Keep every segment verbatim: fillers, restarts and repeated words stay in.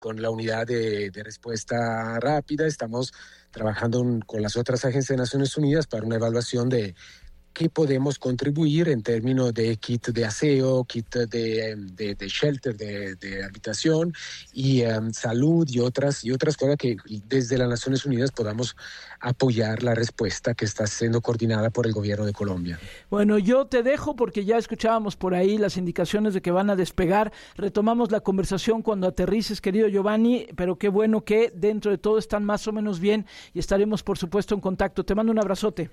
con la unidad de, de respuesta rápida. Estamos trabajando un, con las otras agencias de Naciones Unidas para una evaluación de qué podemos contribuir en términos de kit de aseo, kit de, de, de shelter, de, de habitación y um, salud y otras, y otras cosas que desde las Naciones Unidas podamos apoyar la respuesta que está siendo coordinada por el gobierno de Colombia. Bueno, yo te dejo porque ya escuchábamos por ahí las indicaciones de que van a despegar. Retomamos la conversación cuando aterrices, querido Giovanni, pero qué bueno que dentro de todo están más o menos bien y estaremos, por supuesto, en contacto. Te mando un abrazote.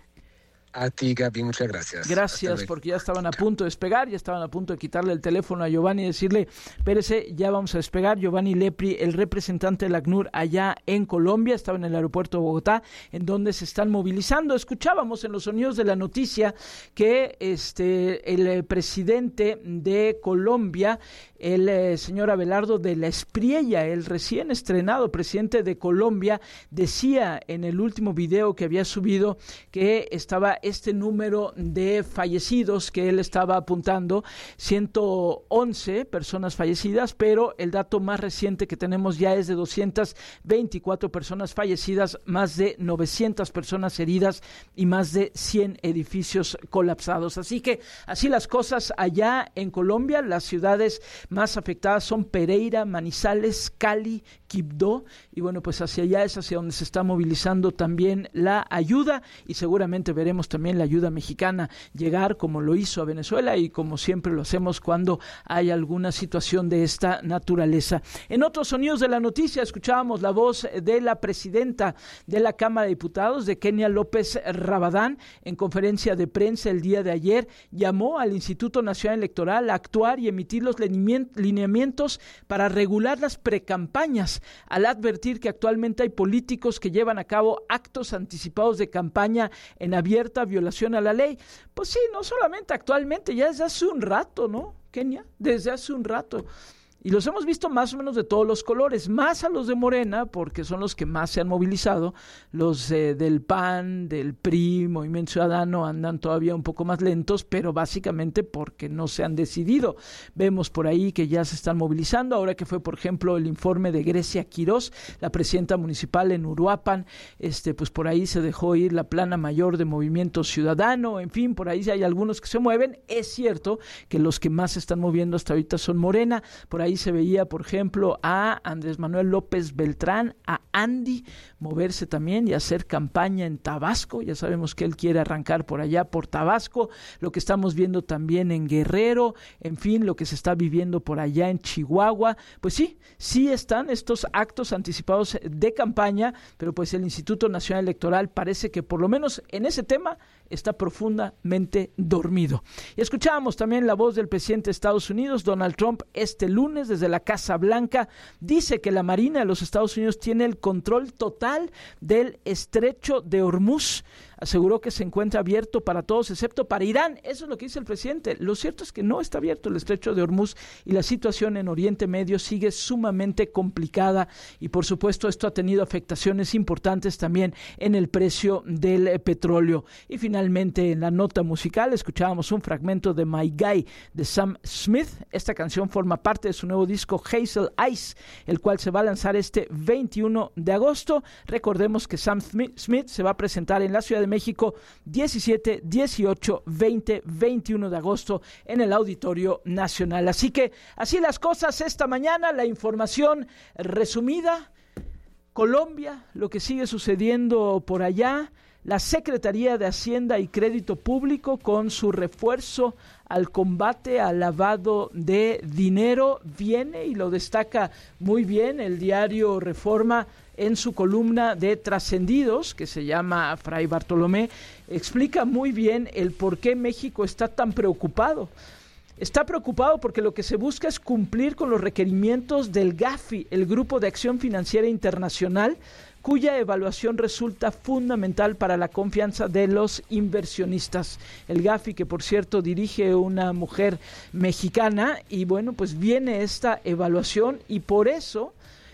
A ti, Gaby, muchas gracias. Gracias, porque ya estaban a punto de despegar, ya estaban a punto de quitarle el teléfono a Giovanni y decirle, espérese, ya vamos a despegar. Giovanni Lepri, el representante del ACNUR allá en Colombia, estaba en el aeropuerto de Bogotá, en donde se están movilizando. Escuchábamos en los sonidos de la noticia que este el presidente de Colombia, el eh, señor Abelardo de la Espriella, el recién estrenado presidente de Colombia, decía en el último video que había subido que estaba este número de fallecidos que él estaba apuntando, ciento once personas fallecidas, pero el dato más reciente que tenemos ya es de doscientas veinticuatro personas fallecidas, más de novecientas personas heridas y más de cien edificios colapsados. Así que así las cosas allá en Colombia. Las ciudades más afectadas son Pereira, Manizales, Cali, Quibdó, y bueno, pues hacia allá es hacia donde se está movilizando también la ayuda, y seguramente veremos también la ayuda mexicana llegar, como lo hizo a Venezuela y como siempre lo hacemos cuando hay alguna situación de esta naturaleza. En otros sonidos de la noticia escuchábamos la voz de la presidenta de la Cámara de Diputados, de Kenia López Rabadán, en conferencia de prensa el día de ayer. Llamó al Instituto Nacional Electoral a actuar y emitir los lineamientos para regular las precampañas, al advertir que actualmente hay políticos que llevan a cabo actos anticipados de campaña en abierta violación a la ley. Pues sí, no solamente actualmente, ya desde hace un rato, ¿no, Kenia? Desde hace un rato. Y los hemos visto más o menos de todos los colores, más a los de Morena, porque son los que más se han movilizado. Los eh, del P A N, del P R I, Movimiento Ciudadano andan todavía un poco más lentos, pero básicamente porque no se han decidido. Vemos por ahí que ya se están movilizando, ahora que fue, por ejemplo, el informe de Grecia Quirós, la presidenta municipal en Uruapan, este, pues por ahí se dejó ir la plana mayor de Movimiento Ciudadano, en fin, por ahí hay algunos que se mueven. Es cierto que los que más se están moviendo hasta ahorita son Morena. Por ahí Ahí se veía, por ejemplo, a Andrés Manuel López Beltrán, a Andy, moverse también y hacer campaña en Tabasco. Ya sabemos que él quiere arrancar por allá, por Tabasco. Lo que estamos viendo también en Guerrero, en fin, lo que se está viviendo por allá en Chihuahua. Pues sí, sí están estos actos anticipados de campaña, pero pues el Instituto Nacional Electoral parece que por lo menos en ese tema está profundamente dormido. Y escuchábamos también la voz del presidente de Estados Unidos, Donald Trump, este lunes desde la Casa Blanca. Dice que la Marina de los Estados Unidos tiene el control total del estrecho de Hormuz. Aseguró que se encuentra abierto para todos excepto para Irán. Eso es lo que dice el presidente. Lo cierto es que no está abierto el estrecho de Hormuz y la situación en Oriente Medio sigue sumamente complicada, y por supuesto esto ha tenido afectaciones importantes también en el precio del eh, petróleo. Y finalmente en la nota musical escuchábamos un fragmento de My Guy de Sam Smith. Esta canción forma parte de su nuevo disco Hazel Eyes, el cual se va a lanzar este veintiuno de agosto. Recordemos que Sam Smith se va a presentar en la Ciudad de México diecisiete, dieciocho, veinte, veintiuno de agosto en el Auditorio Nacional. Así que así las cosas esta mañana, la información resumida. Colombia, lo que sigue sucediendo por allá, la Secretaría de Hacienda y Crédito Público con su refuerzo al combate al lavado de dinero viene, y lo destaca muy bien el diario Reforma en su columna de Trascendidos, que se llama Fray Bartolomé. Explica muy bien el por qué México está tan preocupado. Está preocupado porque lo que se busca es cumplir con los requerimientos del GAFI, el Grupo de Acción Financiera Internacional, cuya evaluación resulta fundamental para la confianza de los inversionistas. El GAFI, que por cierto dirige una mujer mexicana, y bueno, pues viene esta evaluación, y por eso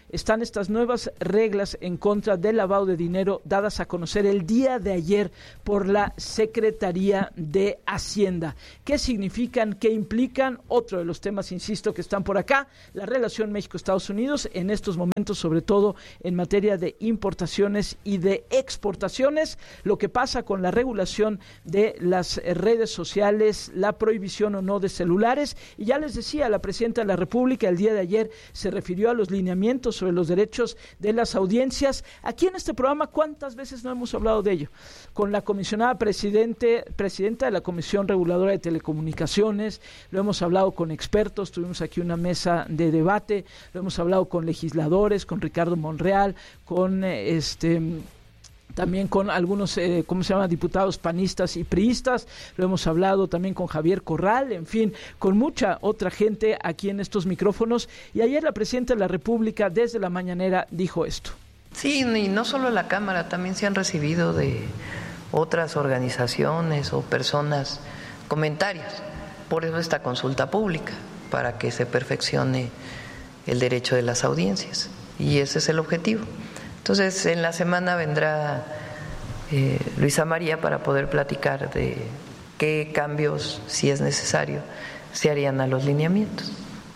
están estas nuevas reglas en contra del lavado de dinero dadas a conocer el día de ayer por la Secretaría de Hacienda. ¿Qué significan? ¿Qué implican? Otro de los temas, insisto, que están por acá, la relación México-Estados Unidos en estos momentos, sobre todo en materia de importaciones y de exportaciones, lo que pasa con la regulación de las redes sociales, la prohibición o no de celulares. Y ya les decía, la presidenta de la República el día de ayer se refirió a los lineamientos sobre los derechos de las audiencias. Aquí en este programa, ¿cuántas veces no hemos hablado de ello? Con la comisionada presidente, presidenta de la Comisión Reguladora de Telecomunicaciones, lo hemos hablado con expertos, tuvimos aquí una mesa de debate, lo hemos hablado con legisladores, con Ricardo Monreal, con eh, este... también con algunos, eh, ¿cómo se llama?, diputados panistas y priistas, lo hemos hablado también con Javier Corral, en fin, con mucha otra gente aquí en estos micrófonos, y ayer la presidenta de la República desde la mañanera dijo esto. Sí, y no solo la Cámara, también se han recibido de otras organizaciones o personas comentarios, por eso esta consulta pública, para que se perfeccione el derecho de las audiencias, y ese es el objetivo. Entonces, en la semana vendrá eh, Luisa María para poder platicar de qué cambios, si es necesario, se harían a los lineamientos.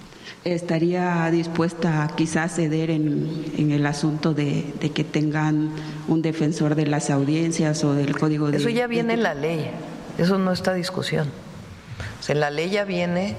¿Estaría dispuesta quizás a ceder en, en el asunto de, de que tengan un defensor de las audiencias o del código de... Eso ya viene en la ley, eso no está a discusión. O sea, en la ley ya viene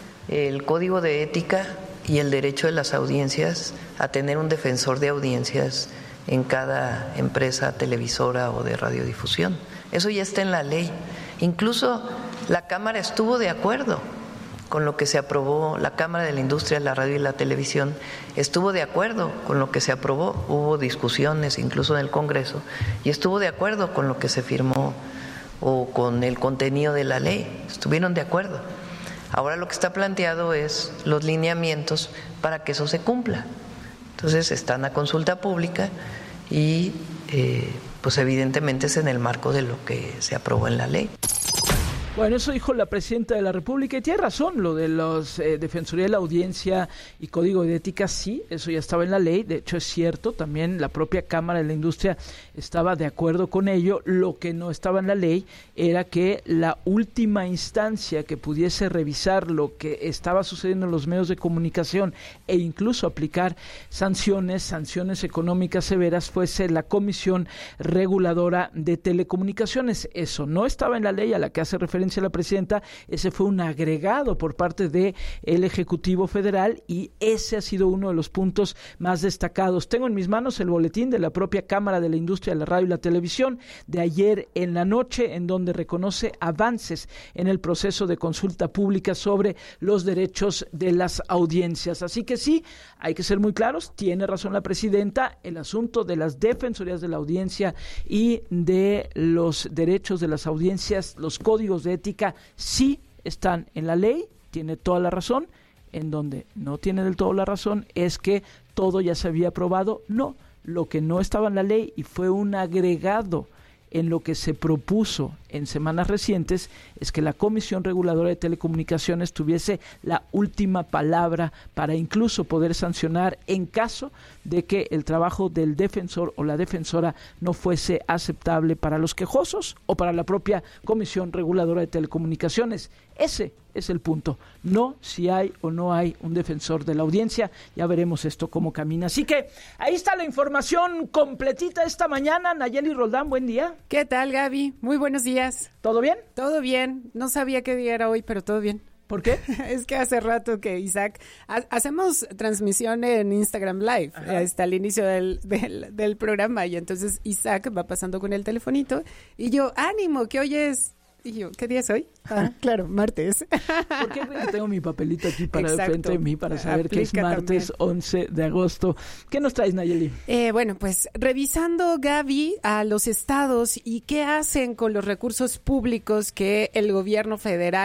el código de ética y el derecho de las audiencias a tener un defensor de audiencias en cada empresa televisora o de radiodifusión. Eso ya está en la ley. Incluso la Cámara estuvo de acuerdo con lo que se aprobó, la Cámara de la Industria de la Radio y la Televisión estuvo de acuerdo con lo que se aprobó. Hubo discusiones incluso en el Congreso y estuvo de acuerdo con lo que se firmó o con el contenido de la ley. Estuvieron de acuerdo. Ahora lo que está planteado es los lineamientos para que eso se cumpla. Entonces están a consulta pública y eh, pues evidentemente es en el marco de lo que se aprobó en la ley. Bueno, eso dijo la presidenta de la República y tiene razón, lo de los eh, Defensoría de la Audiencia y Código de Ética, sí, eso ya estaba en la ley, de hecho es cierto, también la propia Cámara de la Industria estaba de acuerdo con ello. Lo que no estaba en la ley era que la última instancia que pudiese revisar lo que estaba sucediendo en los medios de comunicación e incluso aplicar sanciones, sanciones económicas severas, fuese la Comisión Reguladora de Telecomunicaciones. Eso no estaba en la ley a la que hace referencia la presidenta, ese fue un agregado por parte del Ejecutivo Federal y ese ha sido uno de los puntos más destacados. Tengo en mis manos el boletín de la propia Cámara de la Industria de la Radio y la Televisión de ayer en la noche, en donde reconoce avances en el proceso de consulta pública sobre los derechos de las audiencias. Así que sí, hay que ser muy claros, tiene razón la presidenta, el asunto de las defensorías de la audiencia y de los derechos de las audiencias, los códigos de ética sí están en la ley, tiene toda la razón. En donde no tiene del todo la razón es que todo ya se había aprobado. No, lo que no estaba en la ley y fue un agregado en lo que se propuso en semanas recientes es que la Comisión Reguladora de Telecomunicaciones tuviese la última palabra para incluso poder sancionar en caso de que el trabajo del defensor o la defensora no fuese aceptable para los quejosos o para la propia Comisión Reguladora de Telecomunicaciones. Ese es el punto, no si hay o no hay un defensor de la audiencia. Ya veremos esto cómo camina. Así que ahí está la información completita esta mañana. Nayeli Roldán, buen día. ¿Qué tal, Gaby? Muy buenos días. ¿Todo bien? Todo bien. No sabía qué día era hoy, pero todo bien. ¿Por qué? Es que hace rato que Isaac... Ha, hacemos transmisión en Instagram Live hasta el inicio del, del, del programa y entonces Isaac va pasando con el telefonito y yo, ánimo, que hoy es... Y yo, ¿qué día es hoy? Ah, claro, martes. ¿Por qué tengo mi papelito aquí para Exacto. frente de mí para saber Aplica que es martes también. once de agosto? ¿Qué nos traes, Nayeli? Eh, bueno, pues revisando, Gaby, a los estados y qué hacen con los recursos públicos que el gobierno federal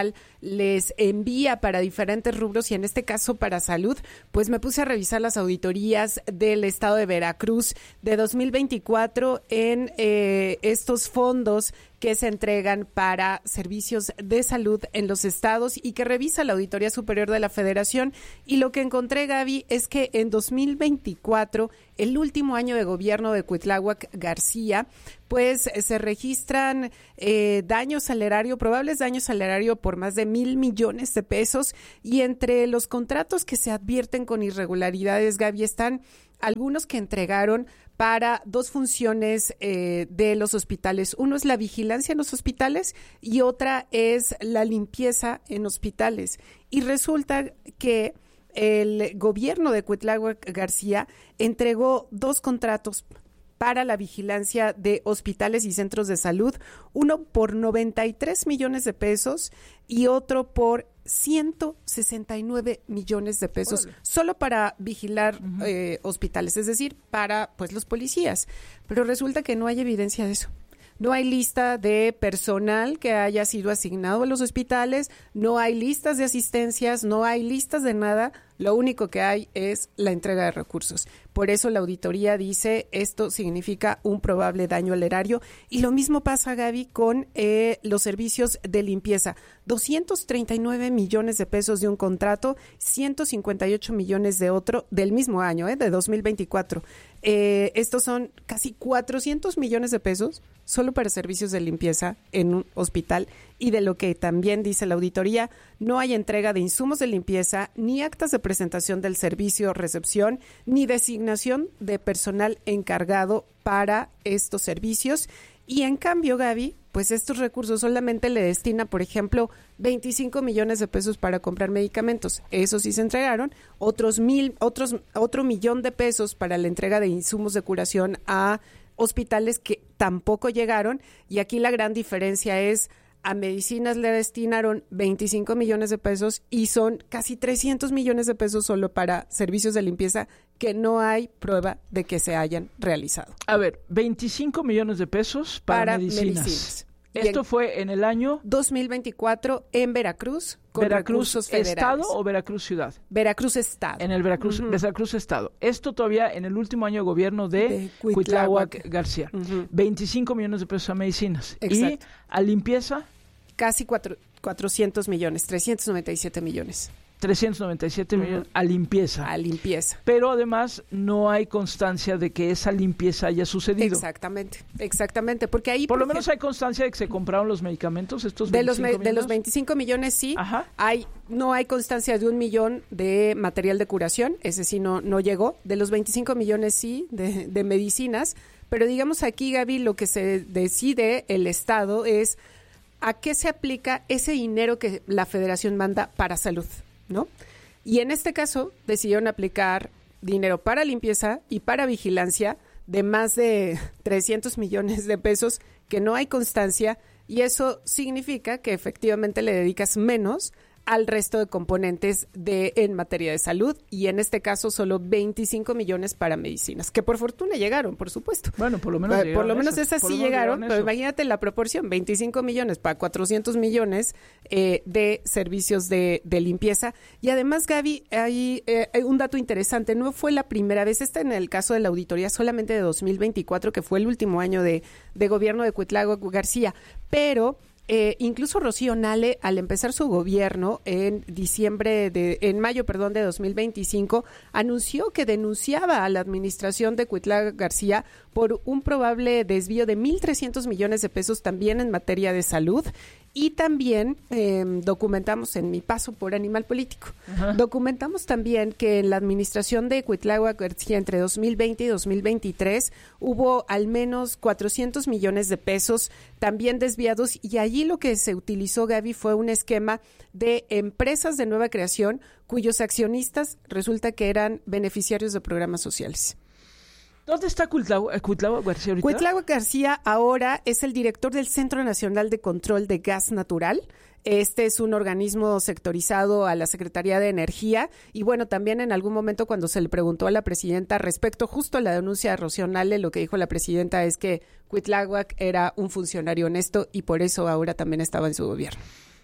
les envía para diferentes rubros y en este caso para salud, pues me puse a revisar las auditorías del estado de Veracruz de dos mil veinticuatro en eh, estos fondos que se entregan para servicios de salud en los estados y que revisa la Auditoría Superior de la Federación. Y lo que encontré, Gaby, es que en dos mil veinticuatro, el último año de gobierno de Cuitláhuac García, pues se registran eh, daños al erario, probables daños al erario por más de mil millones de pesos. Y entre los contratos que se advierten con irregularidades, Gaby, están algunos que entregaron para dos funciones eh, de los hospitales. Uno es la vigilancia en los hospitales y otra es la limpieza en hospitales. Y resulta que el gobierno de Cuitláhuac García entregó dos contratos para la vigilancia de hospitales y centros de salud, uno por noventa y tres millones de pesos y otro por ciento sesenta y nueve millones de pesos. Órale. Solo para vigilar uh-huh. eh, hospitales, es decir, para pues los policías. Pero resulta que no hay evidencia de eso. No hay lista de personal que haya sido asignado a los hospitales, no hay listas de asistencias, no hay listas de nada. Lo único que hay es la entrega de recursos. Por eso la auditoría dice esto significa un probable daño al erario. Y lo mismo pasa, Gaby, con eh, los servicios de limpieza. doscientos treinta y nueve millones de pesos de un contrato, ciento cincuenta y ocho millones de otro del mismo año, eh, de dos mil veinticuatro. Eh, estos son casi cuatrocientos millones de pesos solo para servicios de limpieza en un hospital. Y de lo que también dice la auditoría, no hay entrega de insumos de limpieza, ni actas de presentación del servicio recepción, ni designación de personal encargado para estos servicios. Y en cambio, Gaby, pues estos recursos solamente le destina, por ejemplo, veinticinco millones de pesos para comprar medicamentos. Eso sí se entregaron. Otros mil, otros, otro millón de pesos para la entrega de insumos de curación a hospitales que tampoco llegaron. Y aquí la gran diferencia es, a medicinas le destinaron veinticinco millones de pesos y son casi trescientos millones de pesos solo para servicios de limpieza que no hay prueba de que se hayan realizado. A ver, veinticinco millones de pesos para, para medicinas. medicinas. Esto en, fue en el año dos mil veinticuatro en Veracruz, con Veracruz recursos federales. ¿Estado o Veracruz Ciudad? Veracruz Estado. En el Veracruz, uh-huh. Veracruz Estado. Esto todavía en el último año de gobierno de, de Cuitláhuac García. Uh-huh. veinticinco millones de pesos a medicinas. Exacto. Y a limpieza, casi cuatro, cuatrocientos millones, trescientos noventa y siete millones. trescientos noventa y siete uh-huh. millones a limpieza. A limpieza. Pero además no hay constancia de que esa limpieza haya sucedido. Exactamente, exactamente, porque ahí... Por, por lo menos hay constancia de que se compraron los medicamentos, estos de los veinticinco me, millones. De los veinticinco millones sí, Ajá. hay no hay constancia de un millón de material de curación, ese sí no, no llegó. De los veinticinco millones sí, de, de medicinas, pero digamos aquí, Gaby, lo que se decide el Estado es a qué se aplica ese dinero que la Federación manda para salud, ¿no? Y en este caso decidieron aplicar dinero para limpieza y para vigilancia de más de trescientos millones de pesos que no hay constancia, y eso significa que efectivamente le dedicas menos al resto de componentes de en materia de salud, y en este caso solo veinticinco millones para medicinas, que por fortuna llegaron, por supuesto. Bueno, por lo menos por, por lo menos esas sí llegaron, pero imagínate la proporción, veinticinco millones para cuatrocientos millones eh, de servicios de, de limpieza. Y además, Gaby, hay, eh, hay un dato interesante, no fue la primera vez, está en el caso de la auditoría solamente de dos mil veinticuatro, que fue el último año de, de gobierno de Cuitláhuac García, pero... Eh, incluso Rocío Nale, al empezar su gobierno en diciembre de, en mayo, perdón, de dos mil veinticinco, anunció que denunciaba a la administración de Cuitláhuac García por un probable desvío de mil trescientos millones de pesos también en materia de salud. Y también eh, documentamos en mi paso por Animal Político, Ajá. documentamos también que en la administración de Cuitláhuac García entre dos mil veinte y dos mil veintitrés hubo al menos cuatrocientos millones de pesos también desviados, y allí lo que se utilizó, Gaby, fue un esquema de empresas de nueva creación cuyos accionistas resulta que eran beneficiarios de programas sociales. ¿Dónde está Cuitláhuac, Cuitláhuac García ahorita? Cuitláhuac García ahora es el director del Centro Nacional de Control de Gas Natural. Este es un organismo sectorizado a la Secretaría de Energía, y bueno, también en algún momento cuando se le preguntó a la presidenta respecto justo a la denuncia de Rocío Nale, lo que dijo la presidenta es que Cuitláhuac era un funcionario honesto y por eso ahora también estaba en su gobierno.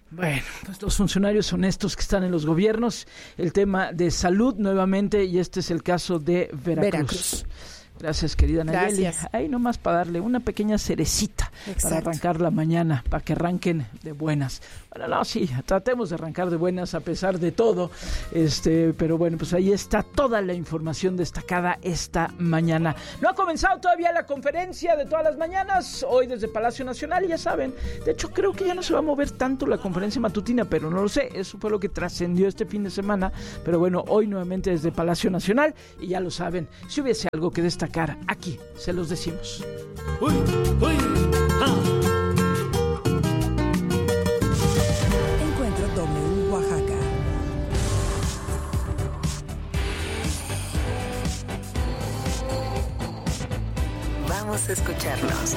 Bueno, pues los funcionarios honestos que están en los gobiernos, el tema de salud nuevamente, y este es el caso de Veracruz. Veracruz. Gracias, querida Nayeli. Gracias. Ahí nomás para darle una pequeña cerecita. Exacto. Para arrancar la mañana, para que arranquen de buenas. Bueno, no, sí, tratemos de arrancar de buenas a pesar de todo. Este, pero bueno, pues ahí está toda la información destacada esta mañana. No ha comenzado todavía la conferencia de todas las mañanas, hoy desde Palacio Nacional, y ya saben, de hecho creo que ya no se va a mover tanto la conferencia matutina, pero no lo sé, eso fue lo que trascendió este fin de semana. Pero bueno, hoy nuevamente desde Palacio Nacional, y ya lo saben, si hubiese algo que destacar, aquí se los decimos. Uy, uy, ah. Encuentro W Oaxaca. Vamos a escucharlos.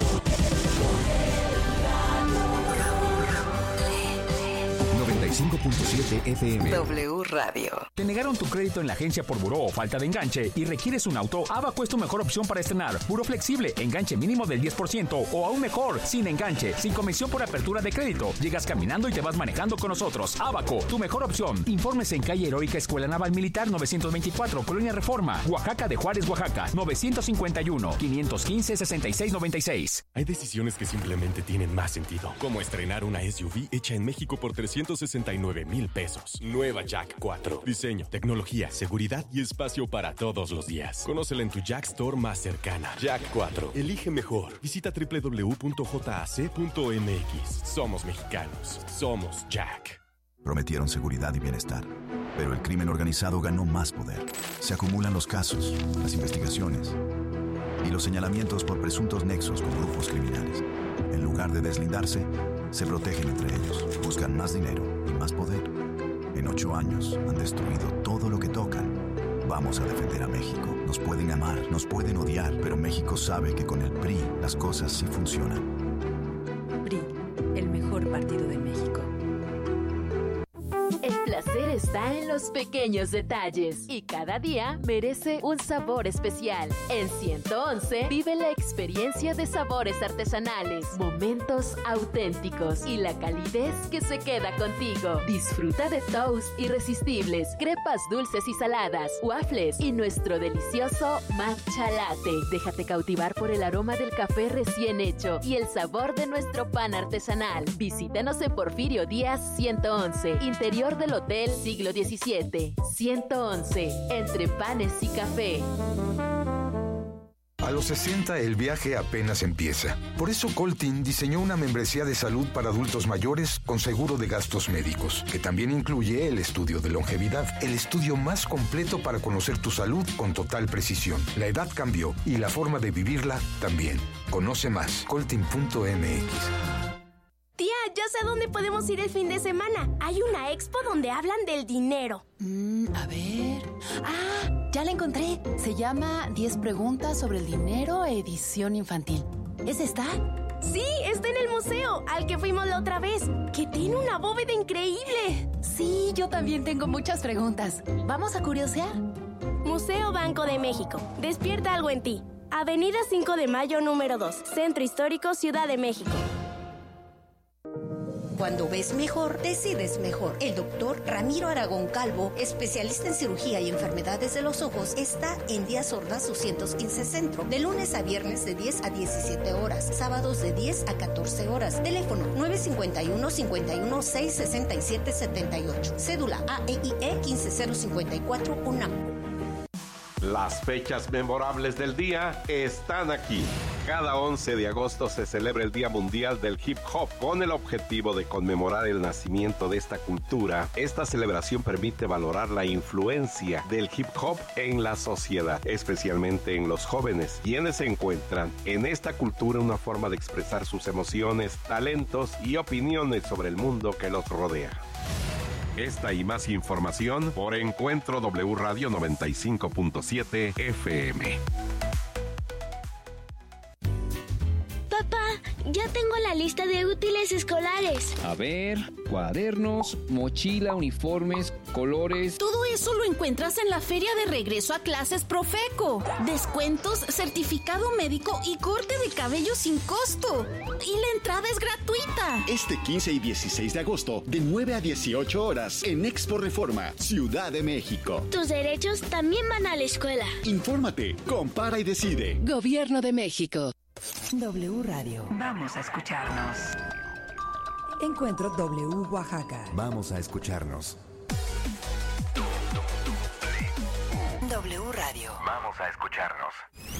noventa y cinco punto siete F M. W Radio. ¿Te negaron tu crédito en la agencia por buró o falta de enganche y requieres un auto? Abaco es tu mejor opción para estrenar. Buró flexible, enganche mínimo del diez por ciento o aún mejor, sin enganche, sin comisión por apertura de crédito. Llegas caminando y te vas manejando con nosotros. Abaco, tu mejor opción. Informes en calle Heroica Escuela Naval Militar novecientos veinticuatro, Colonia Reforma, Oaxaca de Juárez, Oaxaca, novecientos cincuenta y uno, quinientos quince, sesenta y seis noventa y seis. Hay decisiones que simplemente tienen más sentido, como estrenar una S U V hecha en México por trescientos sesenta y nueve mil pesos. Nueva Jack cuatro. Diseño, tecnología, seguridad y espacio para todos los días. Conócela en tu Jack Store más cercana. Jack cuatro. Elige mejor. Visita doble u doble u doble u punto j a c punto m x. Somos mexicanos. Somos Jack. Prometieron seguridad y bienestar, pero el crimen organizado ganó más poder. Se acumulan los casos, las investigaciones y los señalamientos por presuntos nexos con grupos criminales. En lugar de deslindarse, se protegen entre ellos, buscan más dinero y más poder. En ocho años han destruido todo lo que tocan. Vamos a defender a México. Nos pueden amar, nos pueden odiar, pero México sabe que con el P R I las cosas sí funcionan. P R I, el mejor partido de México. El placer está en los pequeños detalles y cada día merece un sabor especial. En ciento once vive la experiencia de sabores artesanales, momentos auténticos y la calidez que se queda contigo. Disfruta de toast irresistibles, crepas dulces y saladas, waffles y nuestro delicioso matcha latte. Déjate cautivar por el aroma del café recién hecho y el sabor de nuestro pan artesanal. Visítanos en Porfirio Díaz ciento once, interior del Hotel Siglo diecisiete. ciento once, entre panes y café. A los sesenta el viaje apenas empieza. Por eso Coltin diseñó una membresía de salud para adultos mayores con seguro de gastos médicos, que también incluye el estudio de longevidad, el estudio más completo para conocer tu salud con total precisión. La edad cambió y la forma de vivirla también. Conoce más, coltin punto m x. Tía, ya sé a dónde podemos ir el fin de semana. Hay una expo donde hablan del dinero. Mm, a ver... ¡Ah! Ya la encontré. Se llama diez preguntas sobre el dinero, edición infantil. ¿Es esta? Sí, está en el museo, al que fuimos la otra vez, que tiene una bóveda increíble. Sí, yo también tengo muchas preguntas. ¿Vamos a curiosear? Museo Banco de México. Despierta algo en ti. Avenida cinco de Mayo, número dos. Centro Histórico, Ciudad de México. Cuando ves mejor, decides mejor. El doctor Ramiro Aragón Calvo, especialista en cirugía y enfermedades de los ojos, está en Díaz Ordaz doscientos quince Centro, de lunes a viernes de diez a diecisiete horas, sábados de diez a catorce horas. Teléfono nueve cinco uno, cinco uno seis, seis siete siete ocho. Cédula A E I E uno cinco cero cinco cuatro, UNAM. Las fechas memorables del día están aquí. Cada once de agosto se celebra el Día Mundial del Hip Hop con el objetivo de conmemorar el nacimiento de esta cultura. Esta celebración permite valorar la influencia del hip hop en la sociedad, especialmente en los jóvenes, quienes encuentran en esta cultura una forma de expresar sus emociones, talentos y opiniones sobre el mundo que los rodea. Esta y más información por Encuentro W Radio noventa y cinco punto siete F M. Papá, ya tengo la lista de útiles escolares. A ver, cuadernos, mochila, uniformes, colores. Todo eso lo encuentras en la Feria de Regreso a Clases Profeco. Descuentos, certificado médico y corte de cabello sin costo. Y la entrada es gratuita. Este quince y dieciséis de agosto, de nueve a dieciocho horas, en Expo Reforma, Ciudad de México. Tus derechos también van a la escuela. Infórmate, compara y decide. Gobierno de México. W Radio. Vamos a escucharnos. Encuentro W Oaxaca. Vamos a escucharnos. W Radio. Vamos a escucharnos.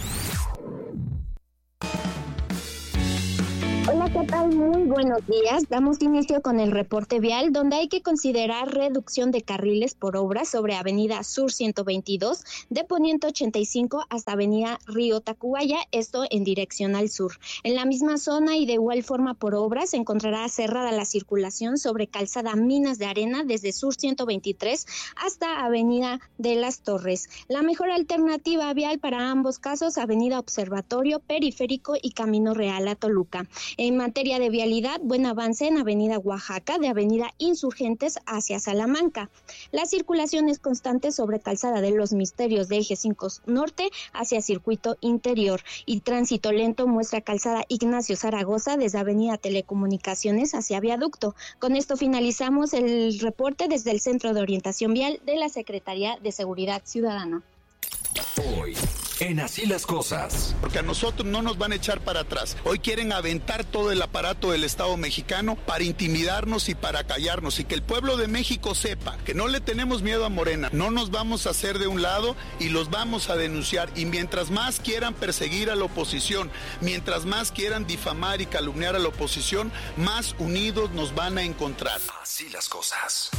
Hola, ¿qué tal? Muy buenos días. Damos inicio con el reporte vial, donde hay que considerar reducción de carriles por obras sobre Avenida Sur ciento veintidós, de Poniente ochenta y cinco hasta Avenida Río Tacubaya, esto en dirección al sur. En la misma zona y de igual forma por obras, se encontrará cerrada la circulación sobre Calzada Minas de Arena desde Sur ciento veintitrés hasta Avenida de las Torres. La mejor alternativa vial para ambos casos, Avenida Observatorio, Periférico y Camino Real a Toluca. En materia de vialidad, buen avance en Avenida Oaxaca, de Avenida Insurgentes hacia Salamanca. La circulación es constante sobre Calzada de los Misterios de Eje cinco Norte hacia Circuito Interior, y tránsito lento muestra Calzada Ignacio Zaragoza desde Avenida Telecomunicaciones hacia Viaducto. Con esto finalizamos el reporte desde el Centro de Orientación Vial de la Secretaría de Seguridad Ciudadana. Hoy, en Así las Cosas. Porque a nosotros no nos van a echar para atrás. Hoy quieren aventar todo el aparato del Estado mexicano para intimidarnos y para callarnos. Y que el pueblo de México sepa que no le tenemos miedo a Morena. No nos vamos a hacer de un lado y los vamos a denunciar. Y mientras más quieran perseguir a la oposición, mientras más quieran difamar y calumniar a la oposición, más unidos nos van a encontrar. Así las cosas.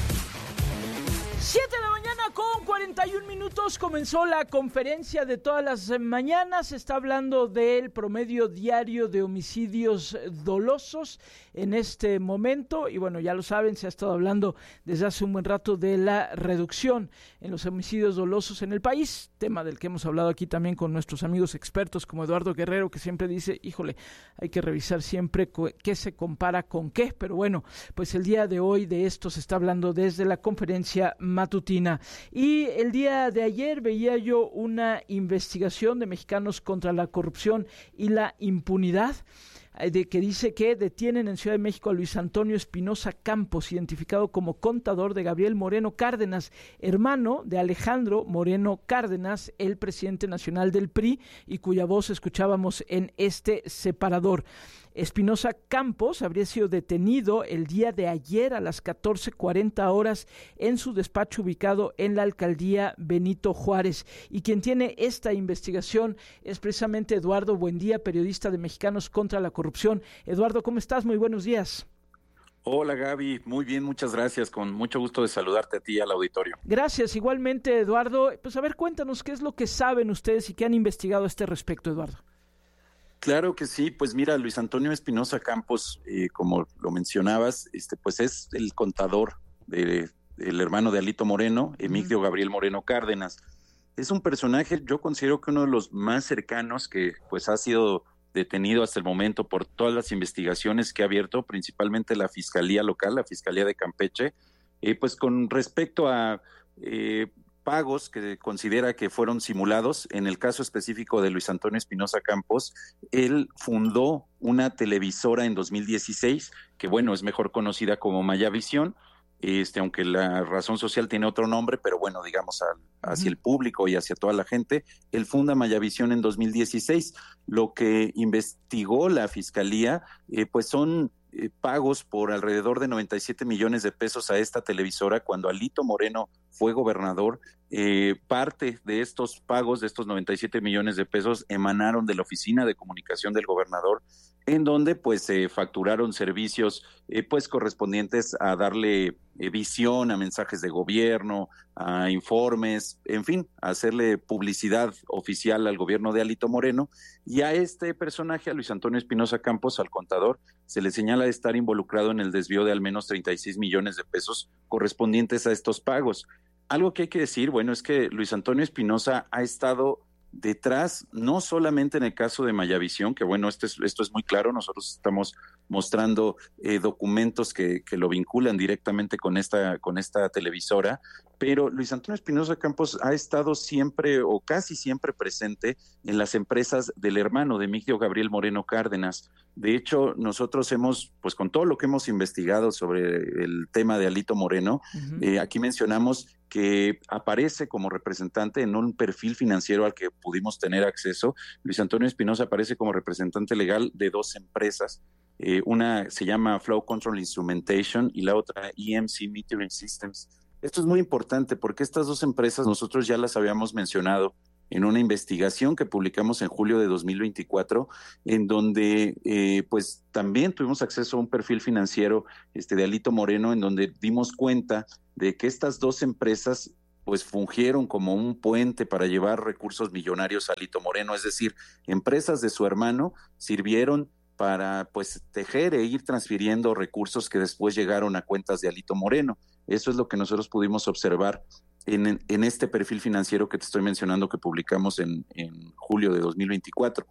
siete de la mañana con cuarenta y un minutos comenzó la conferencia de todas las mañanas. Se está hablando del promedio diario de homicidios dolosos en este momento. Y bueno, ya lo saben, se ha estado hablando desde hace un buen rato de la reducción en los homicidios dolosos en el país. Tema del que hemos hablado aquí también con nuestros amigos expertos como Eduardo Guerrero, que siempre dice, híjole, hay que revisar siempre qué se compara con qué. Pero bueno, pues el día de hoy de esto se está hablando desde la conferencia matutina. Y el día de ayer veía yo una investigación de Mexicanos contra la Corrupción y la Impunidad, de que dice que detienen en Ciudad de México a Luis Antonio Espinosa Campos, identificado como contador de Gabriel Moreno Cárdenas, hermano de Alejandro Moreno Cárdenas, el presidente nacional del P R I, y cuya voz escuchábamos en este separador. Espinosa Campos habría sido detenido el día de ayer a las catorce cuarenta horas en su despacho ubicado en la alcaldía Benito Juárez. Y quien tiene esta investigación es precisamente Eduardo Buendía, periodista de Mexicanos contra la Corrupción. Eduardo, ¿cómo estás? Muy buenos días. Hola Gaby, muy bien, muchas gracias, con mucho gusto de saludarte a ti y al auditorio. Gracias, igualmente Eduardo. Pues a ver, cuéntanos qué es lo que saben ustedes y qué han investigado a este respecto, Eduardo. Claro que sí, pues mira, Luis Antonio Espinosa Campos, eh, como lo mencionabas, este, pues es el contador de, del hermano de Alito Moreno, Emigdio uh-huh. Gabriel Moreno Cárdenas. Es un personaje, yo considero que uno de los más cercanos que pues ha sido detenido hasta el momento por todas las investigaciones que ha abierto, principalmente la Fiscalía Local, la Fiscalía de Campeche, eh, pues con respecto a eh, pagos que considera que fueron simulados. En el caso específico de Luis Antonio Espinosa Campos, él fundó una televisora en dos mil dieciséis, que bueno, es mejor conocida como Mayavisión, este, aunque la razón social tiene otro nombre, pero bueno, digamos al, hacia el público y hacia toda la gente. Él funda Mayavisión en dos mil dieciséis. Lo que investigó la Fiscalía, eh, pues son eh, pagos por alrededor de noventa y siete millones de pesos a esta televisora cuando Alito Moreno fue gobernador. Eh, parte de estos pagos, de estos noventa y siete millones de pesos, emanaron de la Oficina de Comunicación del Gobernador, en donde pues se eh, facturaron servicios eh, pues correspondientes a darle eh, visión a mensajes de gobierno, a informes, en fin, a hacerle publicidad oficial al gobierno de Alito Moreno. Y a este personaje, a Luis Antonio Espinosa Campos, al contador, se le señala de estar involucrado en el desvío de al menos treinta y seis millones de pesos correspondientes a estos pagos. Algo que hay que decir, bueno, es que Luis Antonio Espinosa ha estado detrás, no solamente en el caso de Mayavisión, que bueno, esto es, esto es muy claro, nosotros estamos mostrando eh, documentos que, que lo vinculan directamente con esta, con esta televisora, pero Luis Antonio Espinosa Campos ha estado siempre o casi siempre presente en las empresas del hermano de Emigdio Gabriel Moreno Cárdenas. De hecho, nosotros hemos, pues con todo lo que hemos investigado sobre el tema de Alito Moreno, uh-huh. eh, aquí mencionamos que aparece como representante en un perfil financiero al que pudimos tener acceso. Luis Antonio Espinosa aparece como representante legal de dos empresas. Eh, una se llama Flow Control Instrumentation y la otra E M C Metering Systems. Esto es muy importante porque estas dos empresas nosotros ya las habíamos mencionado en una investigación que publicamos en julio de dos mil veinticuatro, en donde eh, pues también tuvimos acceso a un perfil financiero este, de Alito Moreno, en donde dimos cuenta de que estas dos empresas pues fungieron como un puente para llevar recursos millonarios a Alito Moreno, es decir, empresas de su hermano sirvieron para pues tejer e ir transfiriendo recursos que después llegaron a cuentas de Alito Moreno. Eso es lo que nosotros pudimos observar en, en este perfil financiero que te estoy mencionando que publicamos en, en julio de dos mil veinticuatro.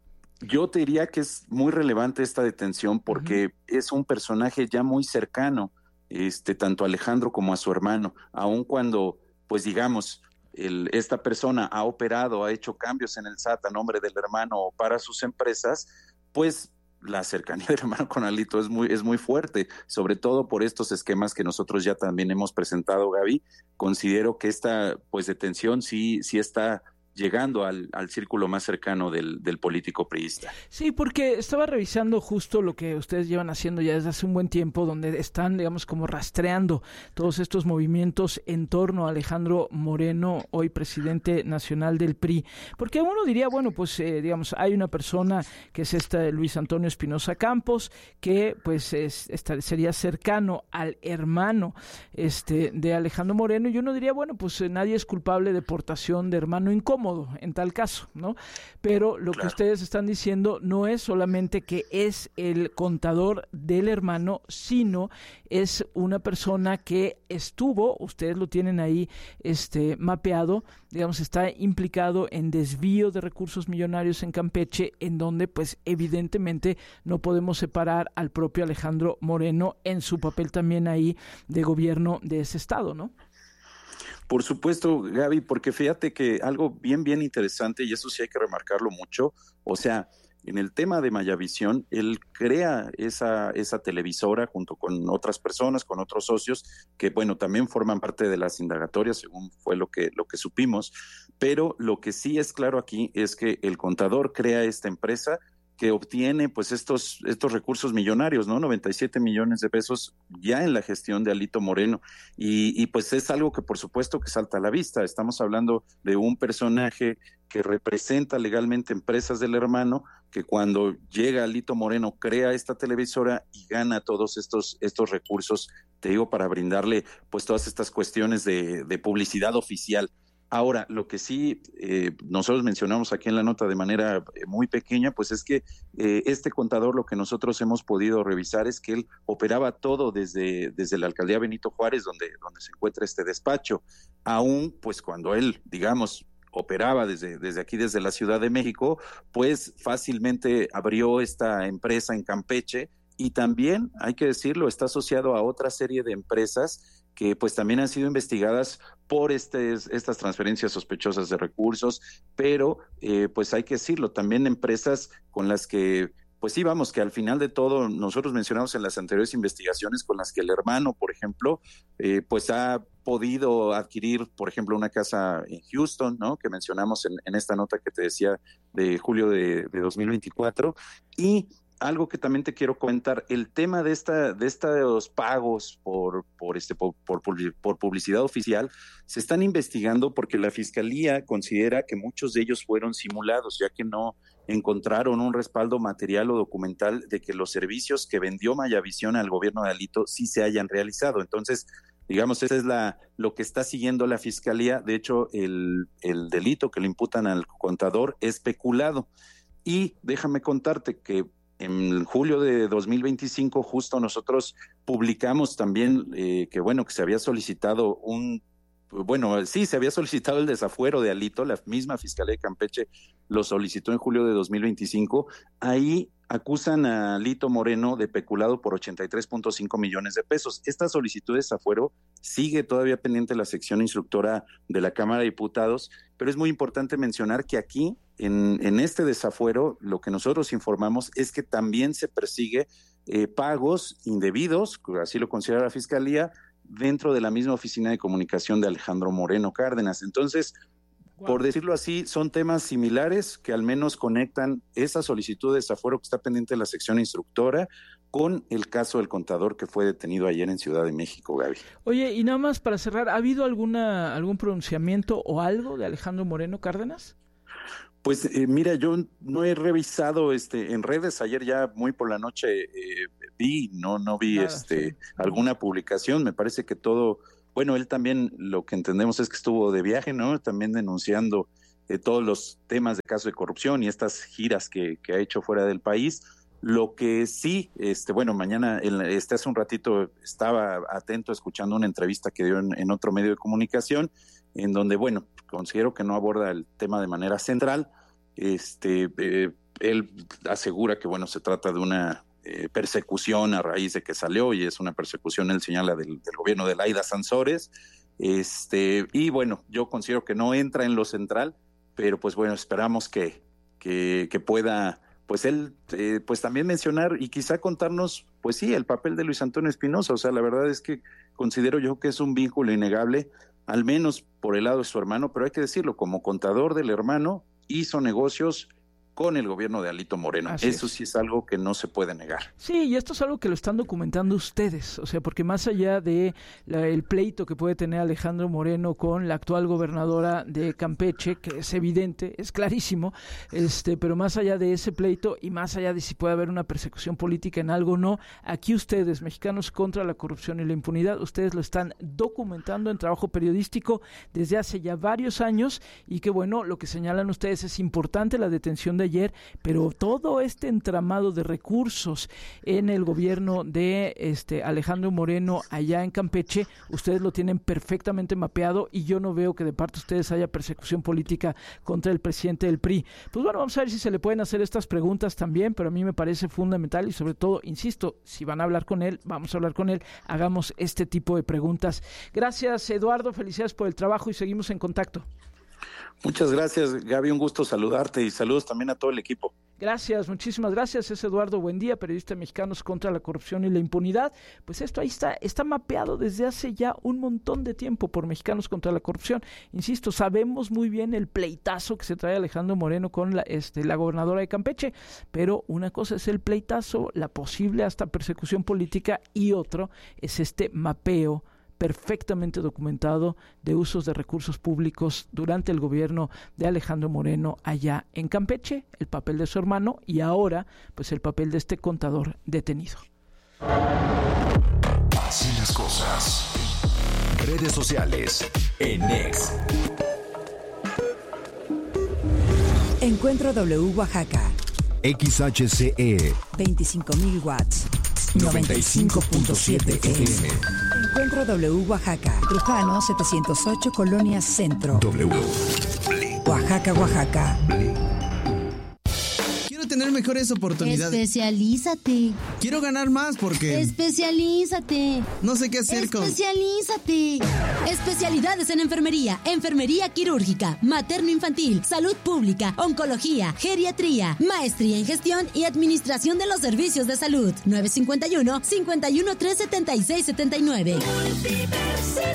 Yo te diría que es muy relevante esta detención porque uh-huh. es un personaje ya muy cercano, este, tanto a Alejandro como a su hermano, aun cuando, pues digamos, el, esta persona ha operado, ha hecho cambios en el S A T a nombre del hermano o para sus empresas, pues la cercanía del hermano con Alito es muy, es muy fuerte, sobre todo por estos esquemas que nosotros ya también hemos presentado, Gaby. Considero que esta pues detención sí, sí está llegando al, al círculo más cercano del, del político priista. Sí, porque estaba revisando justo lo que ustedes llevan haciendo ya desde hace un buen tiempo, donde están, digamos, como rastreando todos estos movimientos en torno a Alejandro Moreno, hoy presidente nacional del P R I. Porque uno diría, bueno, pues, eh, digamos, hay una persona que es esta de Luis Antonio Espinosa Campos, que pues es, esta, sería cercano al hermano este de Alejandro Moreno, y uno diría, bueno, pues eh, nadie es culpable de portación de hermano incómodo en tal caso, ¿no? Pero lo claro. que ustedes están diciendo no es solamente que es el contador del hermano, sino es una persona que estuvo, ustedes lo tienen ahí este mapeado, digamos, está implicado en desvío de recursos millonarios en Campeche, en donde pues evidentemente no podemos separar al propio Alejandro Moreno en su papel también ahí de gobierno de ese estado, ¿no? Por supuesto, Gaby, porque fíjate que algo bien, bien interesante, y eso sí hay que remarcarlo mucho, o sea, en el tema de Mayavisión, él crea esa, esa televisora junto con otras personas, con otros socios, que bueno, también forman parte de las indagatorias, según fue lo que, lo que supimos, pero lo que sí es claro aquí es que el contador crea esta empresa que obtiene pues estos estos recursos millonarios, ¿no? noventa y siete millones de pesos ya en la gestión de Alito Moreno. Y, y pues es algo que por supuesto que salta a la vista. Estamos hablando de un personaje que representa legalmente empresas del hermano, que cuando llega Alito Moreno crea esta televisora y gana todos estos estos recursos, te digo, para brindarle pues todas estas cuestiones de, de publicidad oficial. Ahora, lo que sí eh, nosotros mencionamos aquí en la nota de manera eh, muy pequeña, pues es que eh, este contador, lo que nosotros hemos podido revisar es que él operaba todo desde, desde la alcaldía Benito Juárez, donde, donde se encuentra este despacho, aún pues cuando él, digamos, operaba desde, desde aquí, desde la Ciudad de México, pues fácilmente abrió esta empresa en Campeche y también, hay que decirlo, está asociado a otra serie de empresas que pues también han sido investigadas por este, estas transferencias sospechosas de recursos, pero eh, pues hay que decirlo, también empresas con las que, pues sí, vamos, que al final de todo, nosotros mencionamos en las anteriores investigaciones con las que el hermano, por ejemplo, eh, pues ha podido adquirir, por ejemplo, una casa en Houston, ¿no? Que mencionamos en, en esta nota que te decía de julio de, de dos mil veinticuatro, y algo que también te quiero comentar, el tema de esta de estos pagos por por este por, por, por publicidad oficial se están investigando porque la fiscalía considera que muchos de ellos fueron simulados, ya que no encontraron un respaldo material o documental de que los servicios que vendió Mayavisión al gobierno de Alito sí se hayan realizado. Entonces, digamos, esa es la lo que está siguiendo la fiscalía. De hecho, el el delito que le imputan al contador es peculado. Y déjame contarte que en julio de dos mil veinticinco justo nosotros publicamos también eh, que bueno, que se había solicitado un bueno, sí, se había solicitado el desafuero de Alito, la misma Fiscalía de Campeche lo solicitó en julio de dos mil veinticinco. Ahí acusan a Alito Moreno de peculado por ochenta y tres punto cinco millones de pesos. Esta solicitud de desafuero sigue todavía pendiente la sección instructora de la Cámara de Diputados, pero es muy importante mencionar que aquí, en, en este desafuero, lo que nosotros informamos es que también se persigue eh, pagos indebidos, así lo considera la Fiscalía, dentro de la misma oficina de comunicación de Alejandro Moreno Cárdenas. Entonces, wow, por decirlo así, son temas similares que al menos conectan esa solicitud de desafuero que está pendiente de la sección instructora con el caso del contador que fue detenido ayer en Ciudad de México, Gaby. Oye, y nada más para cerrar, ¿ha habido alguna algún pronunciamiento o algo de Alejandro Moreno Cárdenas? Pues eh, mira, yo no he revisado este en redes, ayer ya muy por la noche eh, vi, no no vi Nada, este sí. alguna publicación, me parece que todo, bueno, él también lo que entendemos es que estuvo de viaje, ¿no? También denunciando eh, todos los temas de caso de corrupción y estas giras que, que ha hecho fuera del país. Lo que sí, este bueno, mañana, este hace un ratito estaba atento escuchando una entrevista que dio en, en otro medio de comunicación, en donde, bueno, considero que no aborda el tema de manera central. Este, eh, él asegura que, bueno, se trata de una eh, persecución a raíz de que salió, y es una persecución, él señala, del, del gobierno de Laida Sansores. Este, y bueno, yo considero que no entra en lo central, pero pues bueno, esperamos que, que, que pueda, pues él, eh, pues también mencionar y quizá contarnos, pues sí, el papel de Luis Antonio Espinosa. O sea, la verdad es que considero yo que es un vínculo innegable, al menos por el lado de su hermano, pero hay que decirlo, como contador del hermano, hizo negocios con el gobierno de Alito Moreno. Así Eso es. sí es algo que no se puede negar. Sí, y esto es algo que lo están documentando ustedes, o sea, porque más allá de la, el pleito que puede tener Alejandro Moreno con la actual gobernadora de Campeche, que es evidente, es clarísimo, este, pero más allá de ese pleito y más allá de si puede haber una persecución política en algo o no, aquí ustedes, Mexicanos contra la Corrupción y la Impunidad, ustedes lo están documentando en trabajo periodístico desde hace ya varios años, y que bueno, lo que señalan ustedes es importante, la detención de ayer, pero todo este entramado de recursos en el gobierno de este Alejandro Moreno allá en Campeche, ustedes lo tienen perfectamente mapeado, y yo no veo que de parte de ustedes haya persecución política contra el presidente del P R I. Pues bueno, vamos a ver si se le pueden hacer estas preguntas también, pero a mí me parece fundamental, y sobre todo, insisto, si van a hablar con él, vamos a hablar con él, hagamos este tipo de preguntas. Gracias, Eduardo, felicidades por el trabajo y seguimos en contacto. Muchas gracias, Gaby, un gusto saludarte y saludos también a todo el equipo. Gracias, muchísimas gracias. Es Eduardo Buendía, periodista de Mexicanos contra la Corrupción y la Impunidad. Pues esto ahí está, está mapeado desde hace ya un montón de tiempo por Mexicanos contra la Corrupción. Insisto, sabemos muy bien el pleitazo que se trae Alejandro Moreno con la, este, la gobernadora de Campeche, pero una cosa es el pleitazo, la posible hasta persecución política, y otro es este mapeo perfectamente documentado de usos de recursos públicos durante el gobierno de Alejandro Moreno allá en Campeche, el papel de su hermano y ahora pues el papel de este contador detenido. Así las cosas. Redes sociales en X. Encuentro W Oaxaca. X H C E. veinticinco mil watts. noventa y cinco punto siete F M. Encuentro W Oaxaca. Trujano setecientos ocho, Colonia Centro. W. Oaxaca, Oaxaca. Quiero tener mejores oportunidades. Especialízate. Quiero ganar más porque... Especialízate. No sé qué hacer con... Especialízate. Especialidades en enfermería, enfermería quirúrgica, materno-infantil, salud pública, oncología, geriatría, maestría en gestión y administración de los servicios de salud. nueve cinco uno, cinco uno tres, siete seis siete nueve. Universidad.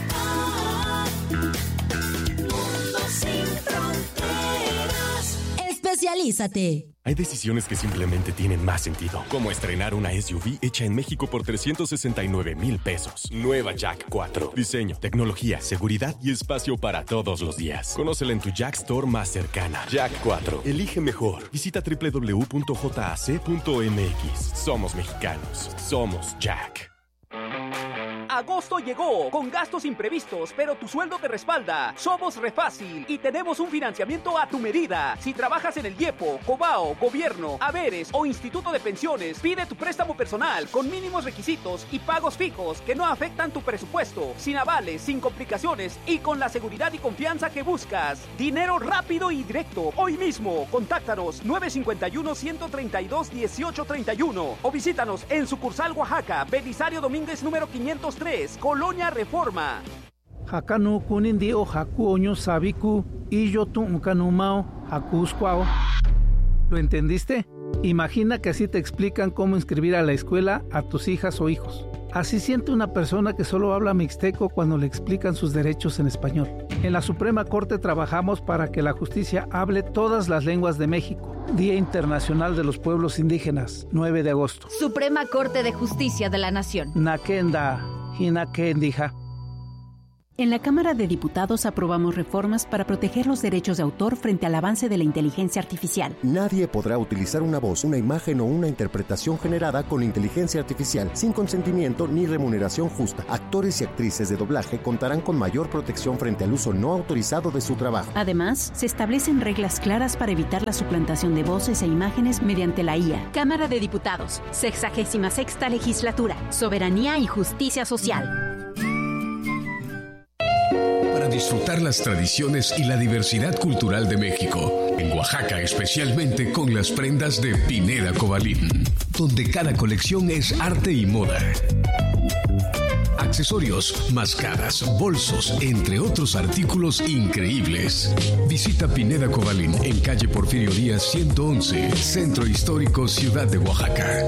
Mundo sin fronteras. Especialízate. Hay decisiones que simplemente tienen más sentido, como estrenar una S U V hecha en México por trescientos sesenta y nueve mil pesos. Nueva Jack cuatro. Diseño, tecnología, seguridad y espacio para todos los días. Conócela en tu Jack Store más cercana. Jack cuatro. Elige mejor. Visita doble u doble u doble u punto j a c punto m x. Somos mexicanos. Somos Jack. Agosto llegó, con gastos imprevistos, pero tu sueldo te respalda. Somos Refácil y tenemos un financiamiento a tu medida. Si trabajas en el IEPO, Cobao, Gobierno, Haberes o Instituto de Pensiones, pide tu préstamo personal con mínimos requisitos y pagos fijos que no afectan tu presupuesto, sin avales, sin complicaciones y con la seguridad y confianza que buscas. Dinero rápido y directo. Hoy mismo, contáctanos nueve cinco uno, uno tres dos, uno ocho tres uno o visítanos en sucursal Oaxaca, Belisario Domínguez número quinientos tres, Colonia Reforma. Hakanu kunindi o haku oño sabiku y yo tu unkanumao hakuskwao. ¿Lo entendiste? Imagina que así te explican cómo inscribir a la escuela a tus hijas o hijos. Así siente una persona que solo habla mixteco cuando le explican sus derechos en español. En la Suprema Corte trabajamos para que la justicia hable todas las lenguas de México. Día Internacional de los Pueblos Indígenas, nueve de agosto. Suprema Corte de Justicia de la Nación. Nakenda, Hinakendija. En la Cámara de Diputados aprobamos reformas para proteger los derechos de autor frente al avance de la inteligencia artificial. Nadie podrá utilizar una voz, una imagen o una interpretación generada con inteligencia artificial sin consentimiento ni remuneración justa. Actores y actrices de doblaje contarán con mayor protección frente al uso no autorizado de su trabajo. Además, se establecen reglas claras para evitar la suplantación de voces e imágenes mediante la I A. Cámara de Diputados, sexagésima sexta legislatura, soberanía y justicia social. Para disfrutar las tradiciones y la diversidad cultural de México, en Oaxaca especialmente con las prendas de Pineda Cobalín, donde cada colección es arte y moda. Accesorios, máscaras, bolsos, entre otros artículos increíbles. Visita Pineda Cobalín en calle Porfirio Díaz ciento once, Centro Histórico, Ciudad de Oaxaca.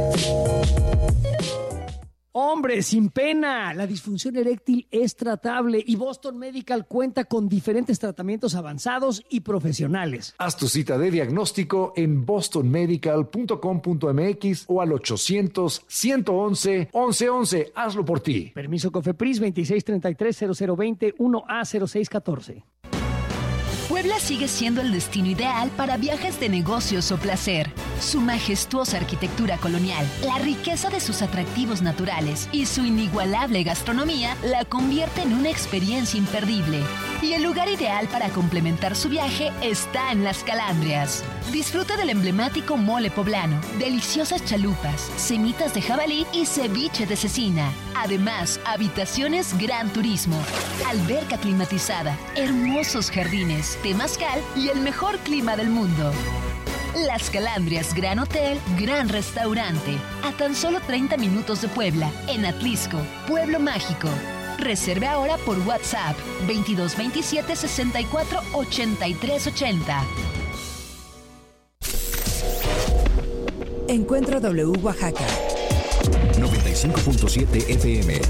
Hombre, sin pena, la disfunción eréctil es tratable y Boston Medical cuenta con diferentes tratamientos avanzados y profesionales. Haz tu cita de diagnóstico en boston medical punto com punto m x o al ochocientos, ciento once, once once. Hazlo por ti. Permiso COFEPRIS veintiséis treinta y tres, cero cero veinte, uno A cero seis catorce. Puebla sigue siendo el destino ideal para viajes de negocios o placer. Su majestuosa arquitectura colonial, la riqueza de sus atractivos naturales y su inigualable gastronomía la convierte en una experiencia imperdible. Y el lugar ideal para complementar su viaje está en Las Calandrias. Disfruta del emblemático mole poblano, deliciosas chalupas, semitas de jabalí y ceviche de cecina. Además, habitaciones Gran Turismo, alberca climatizada, hermosos jardines, temazcal y el mejor clima del mundo. Las Calandrias Gran Hotel, Gran Restaurante, a tan solo treinta minutos de Puebla, en Atlisco, Pueblo Mágico. Reserve ahora por WhatsApp veintidós veintisiete sesenta y cuatro ochenta y tres ochenta. Encuentro W Oaxaca noventa y cinco punto siete F M.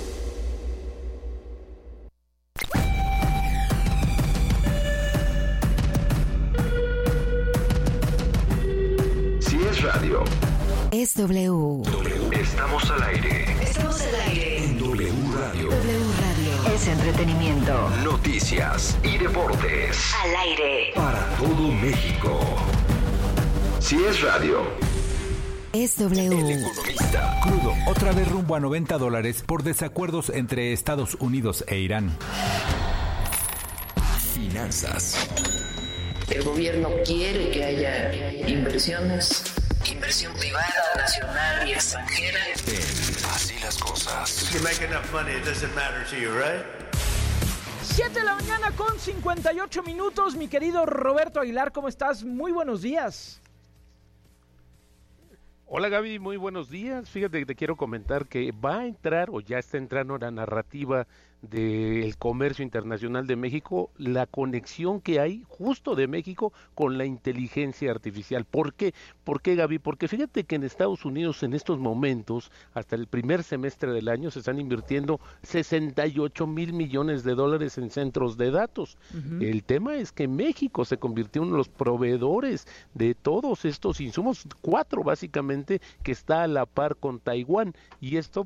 Si es radio, es W. Estamos al aire. Estamos al aire. En W Radio. W Radio. Es entretenimiento. Noticias y deportes. Al aire. Para todo México. Si es radio. Es W. El Economista. Crudo, otra vez rumbo a noventa dólares por desacuerdos entre Estados Unidos e Irán. Finanzas. El gobierno quiere que haya inversiones, inversión privada, nacional y extranjera. En Así las cosas. You make enough money, it doesn't matter to you, right? siete de la mañana con cincuenta y ocho minutos, mi querido Roberto Aguilar, ¿cómo estás? Muy buenos días. Hola Gaby, muy buenos días. Fíjate que te quiero comentar que va a entrar o ya está entrando la narrativa del comercio internacional de México, la conexión que hay justo de México con la inteligencia artificial. ¿Por qué? ¿Por qué, Gaby? Porque fíjate que en Estados Unidos en estos momentos, hasta el primer semestre del año, se están invirtiendo sesenta y ocho mil millones de dólares en centros de datos. Uh-huh. El tema es que México se convirtió en uno de los proveedores de todos estos insumos, cuatro básicamente, que está a la par con Taiwán, y esto pues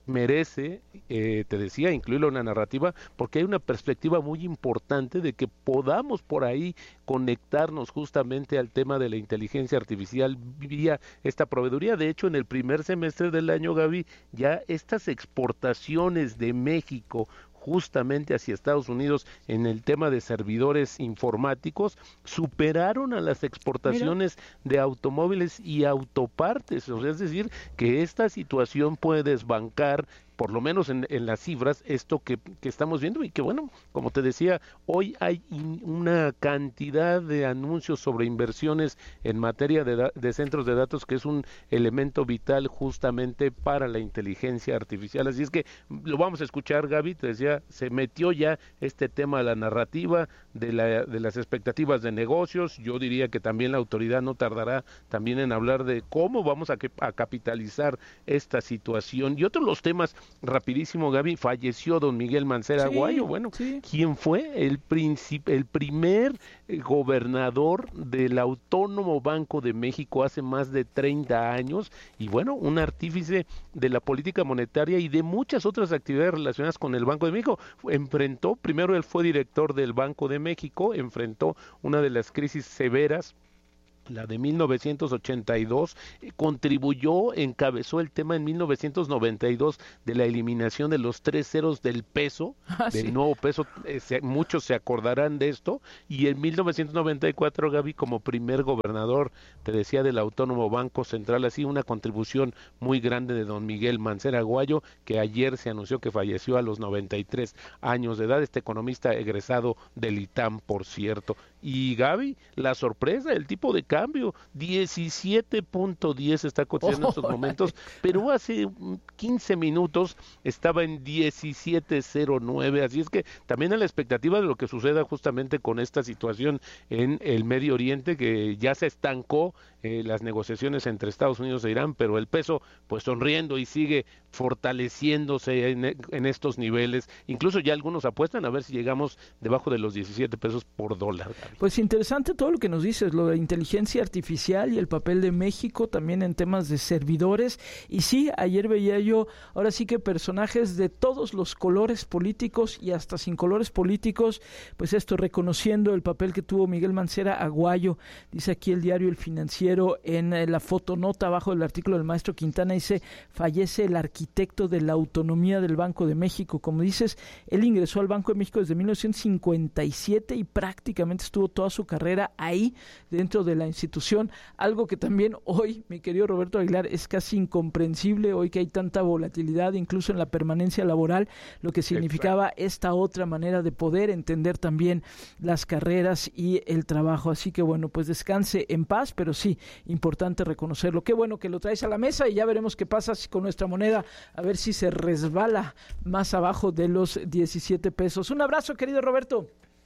merece, eh, te decía, incluirlo en la narrativa, porque hay una perspectiva muy importante de que podamos por ahí conectarnos justamente al tema de la inteligencia artificial vía esta proveeduría. De hecho, en el primer semestre del año, Gaby, ya estas exportaciones de México justamente hacia Estados Unidos en el tema de servidores informáticos superaron a las exportaciones Mira. de automóviles y autopartes. O sea, es decir, que esta situación puede desbancar, por lo menos en, en las cifras, esto que, que estamos viendo, y que bueno, como te decía, hoy hay in, una cantidad de anuncios sobre inversiones en materia de, de centros de datos que es un elemento vital justamente para la inteligencia artificial. Así es que lo vamos a escuchar, Gaby, te decía, se metió ya este tema de la narrativa, de, la, de las expectativas de negocios. Yo diría que también la autoridad no tardará también en hablar de cómo vamos a, que, a capitalizar esta situación. Y otros los temas rapidísimo, Gaby, falleció don Miguel Mancera sí, Aguayo. Bueno, sí. ¿quién fue? El, princip- el primer eh, gobernador del Autónomo Banco de México hace más de treinta años, y bueno, un artífice de la política monetaria y de muchas otras actividades relacionadas con el Banco de México. Enfrentó, primero él fue director del Banco de México, enfrentó una de las crisis severas, la de mil novecientos ochenta y dos, eh, contribuyó, encabezó el tema en mil novecientos noventa y dos de la eliminación de los tres ceros del peso, ah, del sí. nuevo peso, eh, se, muchos se acordarán de esto, y en mil novecientos noventa y cuatro, Gaby, como primer gobernador, te decía, del Autónomo Banco Central, así una contribución muy grande de don Miguel Mancera Aguayo, que ayer se anunció que falleció a los noventa y tres años de edad, este economista egresado del I T A M, por cierto. Y Gaby, la sorpresa, el tipo de cambio, diecisiete punto diez está cotizando oh, en estos momentos, pero hace quince minutos estaba en diecisiete punto cero nueve, así es que también a la expectativa de lo que suceda justamente con esta situación en el Medio Oriente, que ya se estancó eh, las negociaciones entre Estados Unidos e Irán, pero el peso pues sonriendo y sigue fortaleciéndose en, en estos niveles, incluso ya algunos apuestan a ver si llegamos debajo de los diecisiete pesos por dólar. Gaby. Pues interesante todo lo que nos dices, lo de inteligencia artificial y el papel de México también en temas de servidores. Y sí, ayer veía yo, ahora sí que personajes de todos los colores políticos y hasta sin colores políticos, pues esto, reconociendo el papel que tuvo Miguel Mancera Aguayo. Dice aquí el diario El Financiero, en la fotonota abajo del artículo del maestro Quintana, dice, fallece el arquitecto de la autonomía del Banco de México. Como dices, él ingresó al Banco de México desde mil novecientos cincuenta y siete y prácticamente estuvo toda su carrera ahí dentro de la institución, algo que también hoy, mi querido Roberto Aguilar, es casi incomprensible, hoy que hay tanta volatilidad incluso en la permanencia laboral, lo que significaba Exacto. esta otra manera de poder entender también las carreras y el trabajo. Así que bueno, pues descanse en paz, pero sí, importante reconocerlo. Qué bueno que lo traes a la mesa y ya veremos qué pasa con nuestra moneda, a ver si se resbala más abajo de los diecisiete pesos. Un abrazo, querido Roberto.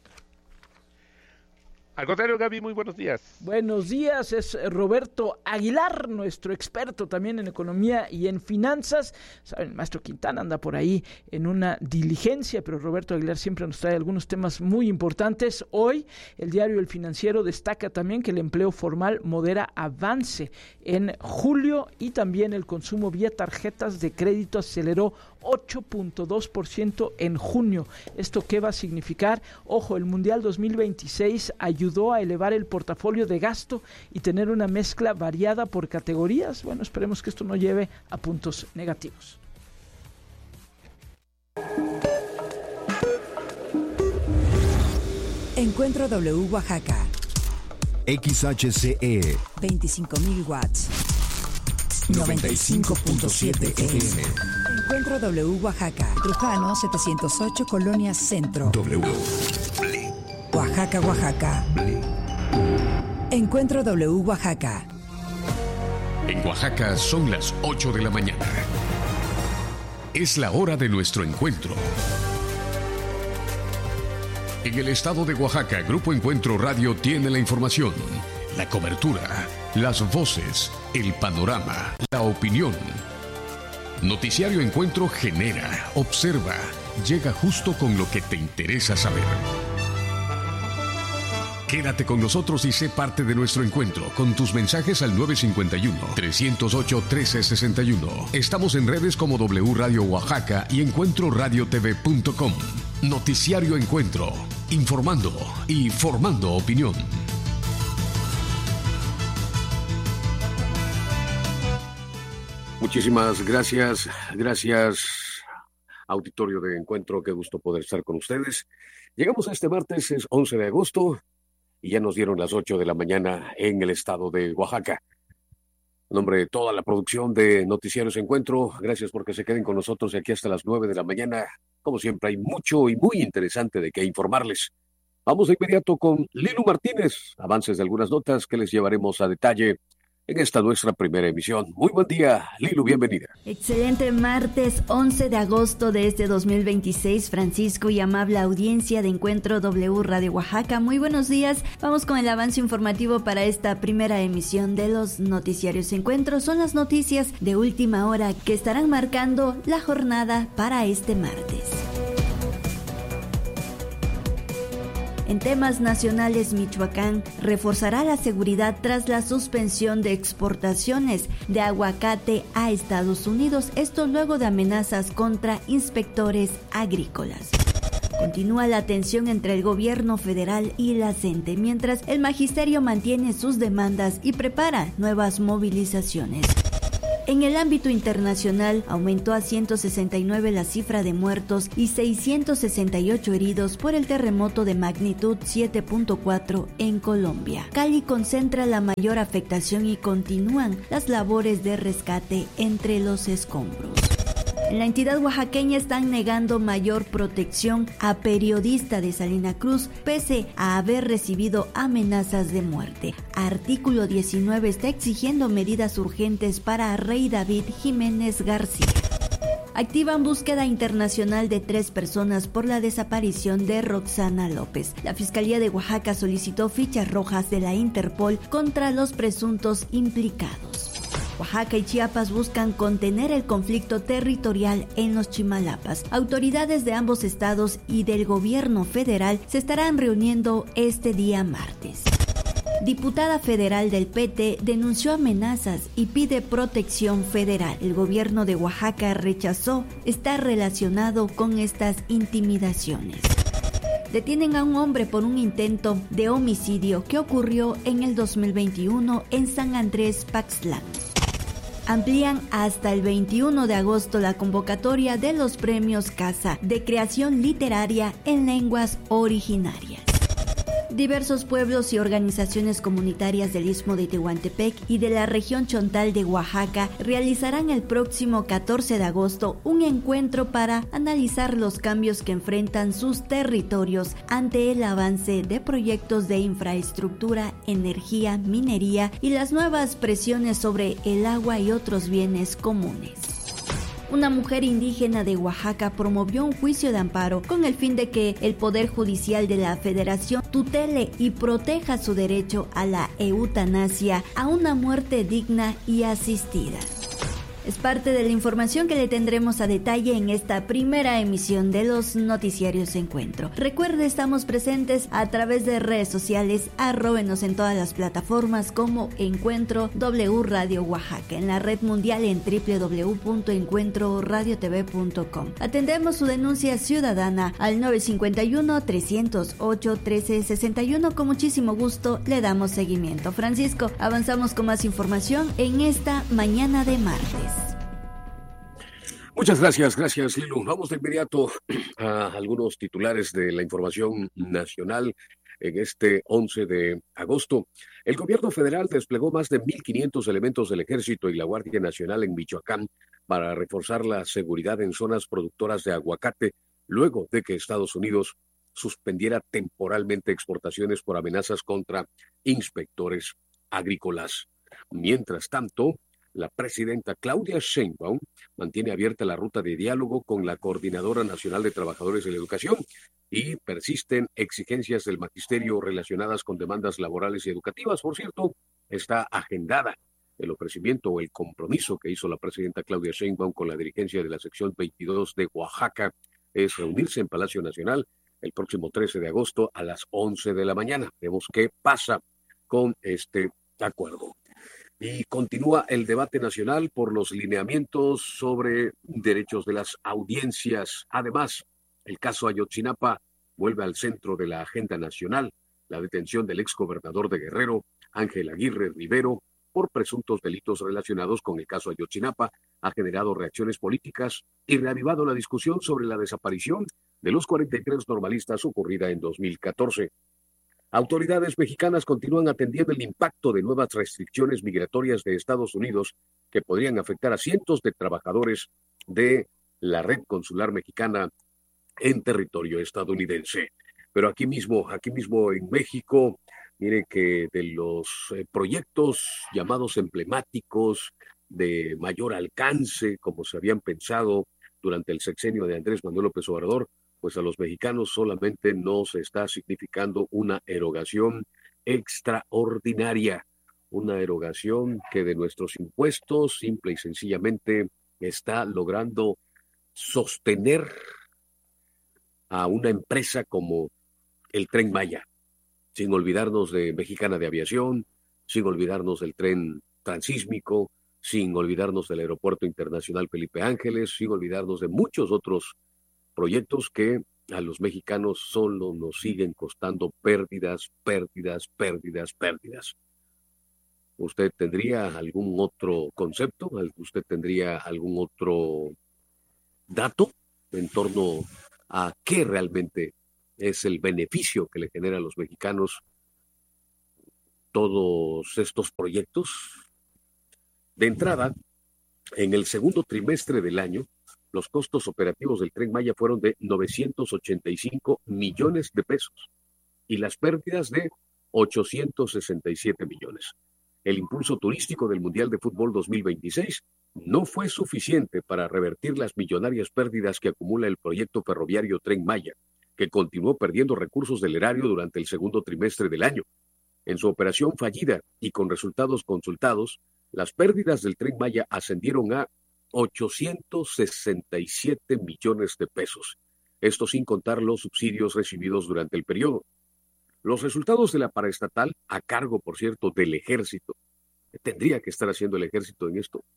Al contrario, Gaby, muy buenos días. Buenos días, es Roberto Aguilar, nuestro experto también en economía y en finanzas. Saben, el maestro Quintana anda por ahí en una diligencia, pero Roberto Aguilar siempre nos trae algunos temas muy importantes. Hoy, el diario El Financiero destaca también que el empleo formal modera avance en julio y también el consumo vía tarjetas de crédito aceleró ocho punto dos por ciento en junio. ¿Esto qué va a significar? Ojo, el Mundial dos mil veintiséis ayudó a elevar el portafolio de gasto y tener una mezcla variada por categorías. Bueno, esperemos que esto no lleve a puntos negativos. Encuentro W Oaxaca. X H C E veinticinco mil watts. noventa y cinco punto siete F M. Encuentro W Oaxaca. Trujano setecientos ocho, Colonia Centro. W. Oaxaca, Oaxaca. Encuentro W Oaxaca. En Oaxaca son las ocho de la mañana. Es la hora de nuestro encuentro. En el estado de Oaxaca, Grupo Encuentro Radio tiene la información, la cobertura, las voces, el panorama, la opinión. Noticiario Encuentro genera, observa, llega justo con lo que te interesa saber. Quédate con nosotros y sé parte de nuestro encuentro con tus mensajes al nueve cinco uno, tres cero ocho, uno tres seis uno. Estamos en redes como W Radio Oaxaca y encuentro radio t v punto com. Noticiario Encuentro, informando y formando opinión. Muchísimas gracias, gracias auditorio de Encuentro, qué gusto poder estar con ustedes. Llegamos a este martes, es once de agosto, y ya nos dieron las ocho de la mañana en el estado de Oaxaca. En nombre de toda la producción de Noticiarios Encuentro, gracias porque se queden con nosotros de aquí hasta las nueve de la mañana. Como siempre, hay mucho y muy interesante de qué informarles. Vamos de inmediato con Lilu Martínez, avances de algunas notas que les llevaremos a detalle en esta nuestra primera emisión. Muy buen día, Lilu, bienvenida. Excelente martes once de agosto de este dos mil veintiséis, Francisco y amable audiencia de Encuentro W Radio Oaxaca. Muy buenos días, vamos con el avance informativo para esta primera emisión de los Noticiarios Encuentro. Son las noticias de última hora que estarán marcando la jornada para este martes. En temas nacionales, Michoacán reforzará la seguridad tras la suspensión de exportaciones de aguacate a Estados Unidos, esto luego de amenazas contra inspectores agrícolas. Continúa la tensión entre el gobierno federal y la CENTE, mientras el magisterio mantiene sus demandas y prepara nuevas movilizaciones. En el ámbito internacional, aumentó a ciento sesenta y nueve la cifra de muertos y seiscientos sesenta y ocho heridos por el terremoto de magnitud siete punto cuatro en Colombia. Cali concentra la mayor afectación y continúan las labores de rescate entre los escombros. En la entidad oaxaqueña están negando mayor protección a periodista de Salina Cruz, pese a haber recibido amenazas de muerte. Artículo diecinueve está exigiendo medidas urgentes para Rey David Jiménez García. Activan búsqueda internacional de tres personas por la desaparición de Roxana López. La Fiscalía de Oaxaca solicitó fichas rojas de la Interpol contra los presuntos implicados. Oaxaca y Chiapas buscan contener el conflicto territorial en los Chimalapas. Autoridades de ambos estados y del gobierno federal se estarán reuniendo este día martes. Diputada federal del P T denunció amenazas y pide protección federal. El gobierno de Oaxaca rechazó estar relacionado con estas intimidaciones. Detienen a un hombre por un intento de homicidio que ocurrió en el dos mil veintiuno en San Andrés Paxtlán. Amplían hasta el veintiuno de agosto la convocatoria de los premios Casa de creación literaria en lenguas originarias. Diversos pueblos y organizaciones comunitarias del Istmo de Tehuantepec y de la región Chontal de Oaxaca realizarán el próximo catorce de agosto un encuentro para analizar los cambios que enfrentan sus territorios ante el avance de proyectos de infraestructura, energía, minería y las nuevas presiones sobre el agua y otros bienes comunes. Una mujer indígena de Oaxaca promovió un juicio de amparo con el fin de que el Poder Judicial de la Federación tutele y proteja su derecho a la eutanasia, a una muerte digna y asistida. Es parte de la información que le tendremos a detalle en esta primera emisión de los Noticiarios Encuentro. Recuerde, estamos presentes a través de redes sociales, arróbenos en todas las plataformas como Encuentro W Radio Oaxaca, en la red mundial en doble u doble u doble u punto encuentro radio t v punto com. Atendemos su denuncia ciudadana al nueve cinco uno, tres cero ocho, uno tres seis uno. Con muchísimo gusto le damos seguimiento. Francisco, avanzamos con más información en esta mañana de martes. Muchas gracias, gracias, Lilu. Vamos de inmediato a algunos titulares de la información nacional en este once de agosto. El gobierno federal desplegó más de mil quinientos elementos del Ejército y la Guardia Nacional en Michoacán para reforzar la seguridad en zonas productoras de aguacate, luego de que Estados Unidos suspendiera temporalmente exportaciones por amenazas contra inspectores agrícolas. Mientras tanto, la presidenta Claudia Sheinbaum mantiene abierta la ruta de diálogo con la Coordinadora Nacional de Trabajadores de la Educación y persisten exigencias del magisterio relacionadas con demandas laborales y educativas. Por cierto, está agendada el ofrecimiento o el compromiso que hizo la presidenta Claudia Sheinbaum con la dirigencia de la sección veintidós de Oaxaca es reunirse en Palacio Nacional el próximo trece de agosto a las once de la mañana. Vemos qué pasa con este acuerdo. Y continúa el debate nacional por los lineamientos sobre derechos de las audiencias. Además, el caso Ayotzinapa vuelve al centro de la agenda nacional. La detención del exgobernador de Guerrero, Ángel Aguirre Rivero, por presuntos delitos relacionados con el caso Ayotzinapa, ha generado reacciones políticas y reavivado la discusión sobre la desaparición de los cuarenta y tres normalistas ocurrida en dos mil catorce. Autoridades mexicanas continúan atendiendo el impacto de nuevas restricciones migratorias de Estados Unidos que podrían afectar a cientos de trabajadores de la red consular mexicana en territorio estadounidense. Pero aquí mismo, aquí mismo en México, mire que de los eh, proyectos llamados emblemáticos de mayor alcance, como se habían pensado durante el sexenio de Andrés Manuel López Obrador, pues a los mexicanos solamente nos está significando una erogación extraordinaria, una erogación que de nuestros impuestos simple y sencillamente está logrando sostener a una empresa como el Tren Maya, sin olvidarnos de Mexicana de Aviación, sin olvidarnos del tren transísmico, sin olvidarnos del Aeropuerto Internacional Felipe Ángeles, sin olvidarnos de muchos otros proyectos que a los mexicanos solo nos siguen costando pérdidas, pérdidas, pérdidas, pérdidas. ¿Usted tendría algún otro concepto? ¿Usted tendría algún otro dato en torno a qué realmente es el beneficio que le genera a los mexicanos todos estos proyectos? De entrada, en el segundo trimestre del año, los costos operativos del Tren Maya fueron de novecientos ochenta y cinco millones de pesos y las pérdidas de ochocientos sesenta y siete millones. El impulso turístico del Mundial de Fútbol dos mil veintiséis no fue suficiente para revertir las millonarias pérdidas que acumula el proyecto ferroviario Tren Maya, que continuó perdiendo recursos del erario durante el segundo trimestre del año. En su operación fallida y con resultados consultados, las pérdidas del Tren Maya ascendieron a ochocientos sesenta y siete millones de pesos. Esto sin contar los subsidios recibidos durante el periodo. Los resultados de la paraestatal, a cargo, por cierto, del Ejército, tendría que estar haciendo el Ejército en esto,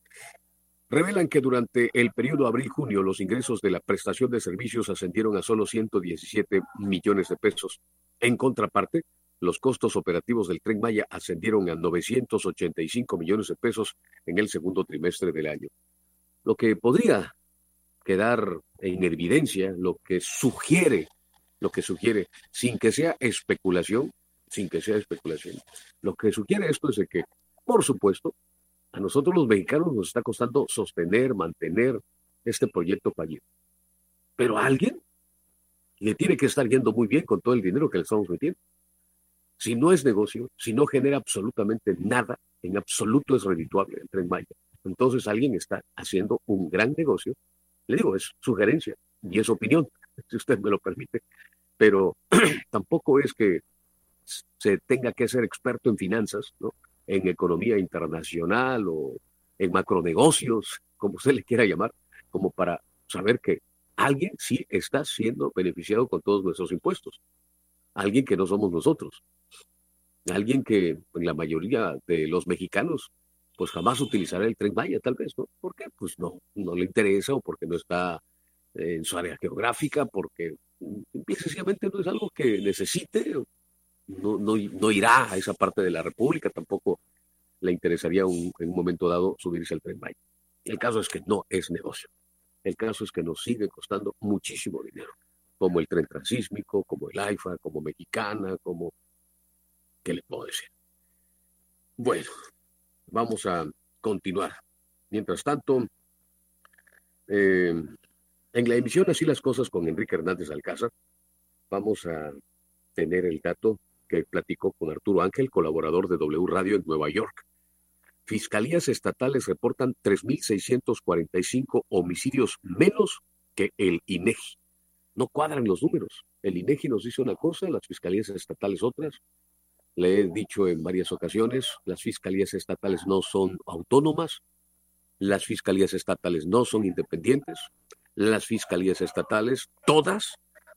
revelan que durante el periodo abril-junio los ingresos de la prestación de servicios ascendieron a solo ciento diecisiete millones de pesos. En contraparte, los costos operativos del Tren Maya ascendieron a novecientos ochenta y cinco millones de pesos en el segundo trimestre del año. Lo que podría quedar en evidencia, lo que sugiere, lo que sugiere, sin que sea especulación, sin que sea especulación, lo que sugiere esto es de que, por supuesto, a nosotros los mexicanos nos está costando sostener, mantener este proyecto fallido. Pero a alguien le tiene que estar yendo muy bien con todo el dinero que le estamos metiendo. Si no es negocio, si no genera absolutamente nada, en absoluto es redituable el Tren Maya, entonces alguien está haciendo un gran negocio. Le digo, es sugerencia y es opinión, si usted me lo permite, pero tampoco es que se tenga que ser experto en finanzas, ¿no?, en economía internacional o en macronegocios, como se le quiera llamar, como para saber que alguien sí está siendo beneficiado con todos nuestros impuestos. Alguien que no somos nosotros. Alguien que en la mayoría de los mexicanos pues jamás utilizará el Tren Maya, tal vez, ¿no? ¿Por qué? Pues no, no le interesa o porque no está en su área geográfica, porque sencillamente no es algo que necesite. No, no, no irá a esa parte de la República, tampoco le interesaría un, en un momento dado subirse al Tren Maya. El caso es que no es negocio. El caso es que nos sigue costando muchísimo dinero, como el tren transísmico, como el AIFA, como Mexicana, como... ¿Qué le puedo decir? Bueno, vamos a continuar. Mientras tanto, eh, en la emisión Así las Cosas con Enrique Hernández Alcázar, vamos a tener el dato que platicó con Arturo Ángel, colaborador de W Radio en Nueva York. Fiscalías estatales reportan tres mil seiscientos cuarenta y cinco homicidios menos que el INEGI. No cuadran los números. El INEGI nos dice una cosa, las fiscalías estatales otras. Le he dicho en varias ocasiones, las fiscalías estatales no son autónomas, las fiscalías estatales no son independientes, las fiscalías estatales, todas,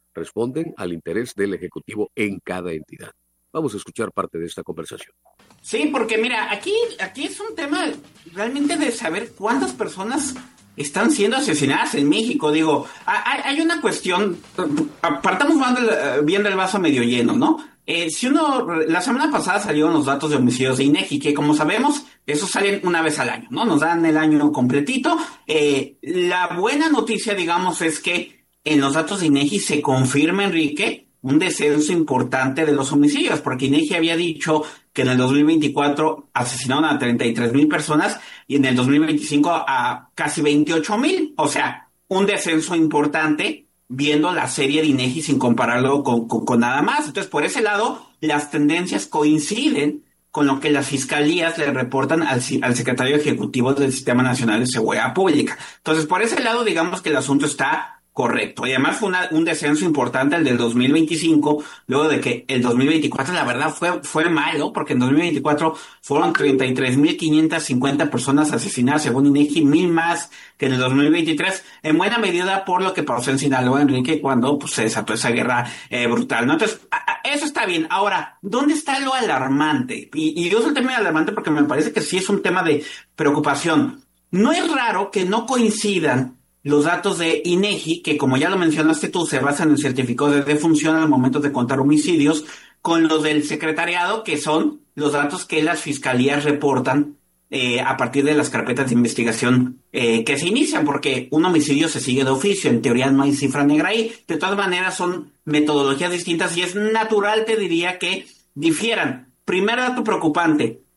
responden al interés del Ejecutivo en cada entidad. Vamos a escuchar parte de esta conversación. Sí, porque mira, aquí, aquí es un tema realmente de saber cuántas personas están siendo asesinadas en México. Digo, hay, hay una cuestión, partamos viendo el vaso medio lleno, ¿no? Eh, si uno, la semana pasada salieron los datos de homicidios de INEGI, que como sabemos, esos salen una vez al año, ¿no? Nos dan el año completito. Eh, la buena noticia, digamos, es que en los datos de INEGI se confirma, Enrique, un descenso importante de los homicidios, porque INEGI había dicho que en el dos mil veinticuatro asesinaron a treinta y tres mil personas y en el dos mil veinticinco a casi veintiocho mil. O sea, un descenso importante viendo la serie de INEGI sin compararlo con, con, con nada más. Entonces, por ese lado, las tendencias coinciden con lo que las fiscalías le reportan al, al secretario ejecutivo del Sistema Nacional de Seguridad Pública. Entonces, por ese lado, digamos que el asunto está correcto. Y además fue una, un descenso importante el del dos mil veinticinco, luego de que el dos mil veinticuatro, la verdad, fue, fue malo, porque en dos mil veinticuatro fueron treinta y tres mil quinientas cincuenta personas asesinadas, según INEGI, mil más que en el dos mil veintitrés, en buena medida por lo que pasó en Sinaloa, Enrique, cuando pues, se desató esa guerra eh, brutal, ¿no? Entonces, a, a, eso está bien. Ahora, ¿dónde está lo alarmante? Y, y yo uso el término alarmante porque me parece que sí es un tema de preocupación. No es raro que no coincidan los datos de INEGI, que como ya lo mencionaste tú, se basan en certificados de defunción al momento de contar homicidios, con los del secretariado, que son los datos que las fiscalías reportan eh, a partir de las carpetas de investigación eh, que se inician, porque un homicidio se sigue de oficio, en teoría no hay cifra negra ahí. De todas maneras son metodologías distintas y es natural, te diría, que difieran. Primer dato preocupante,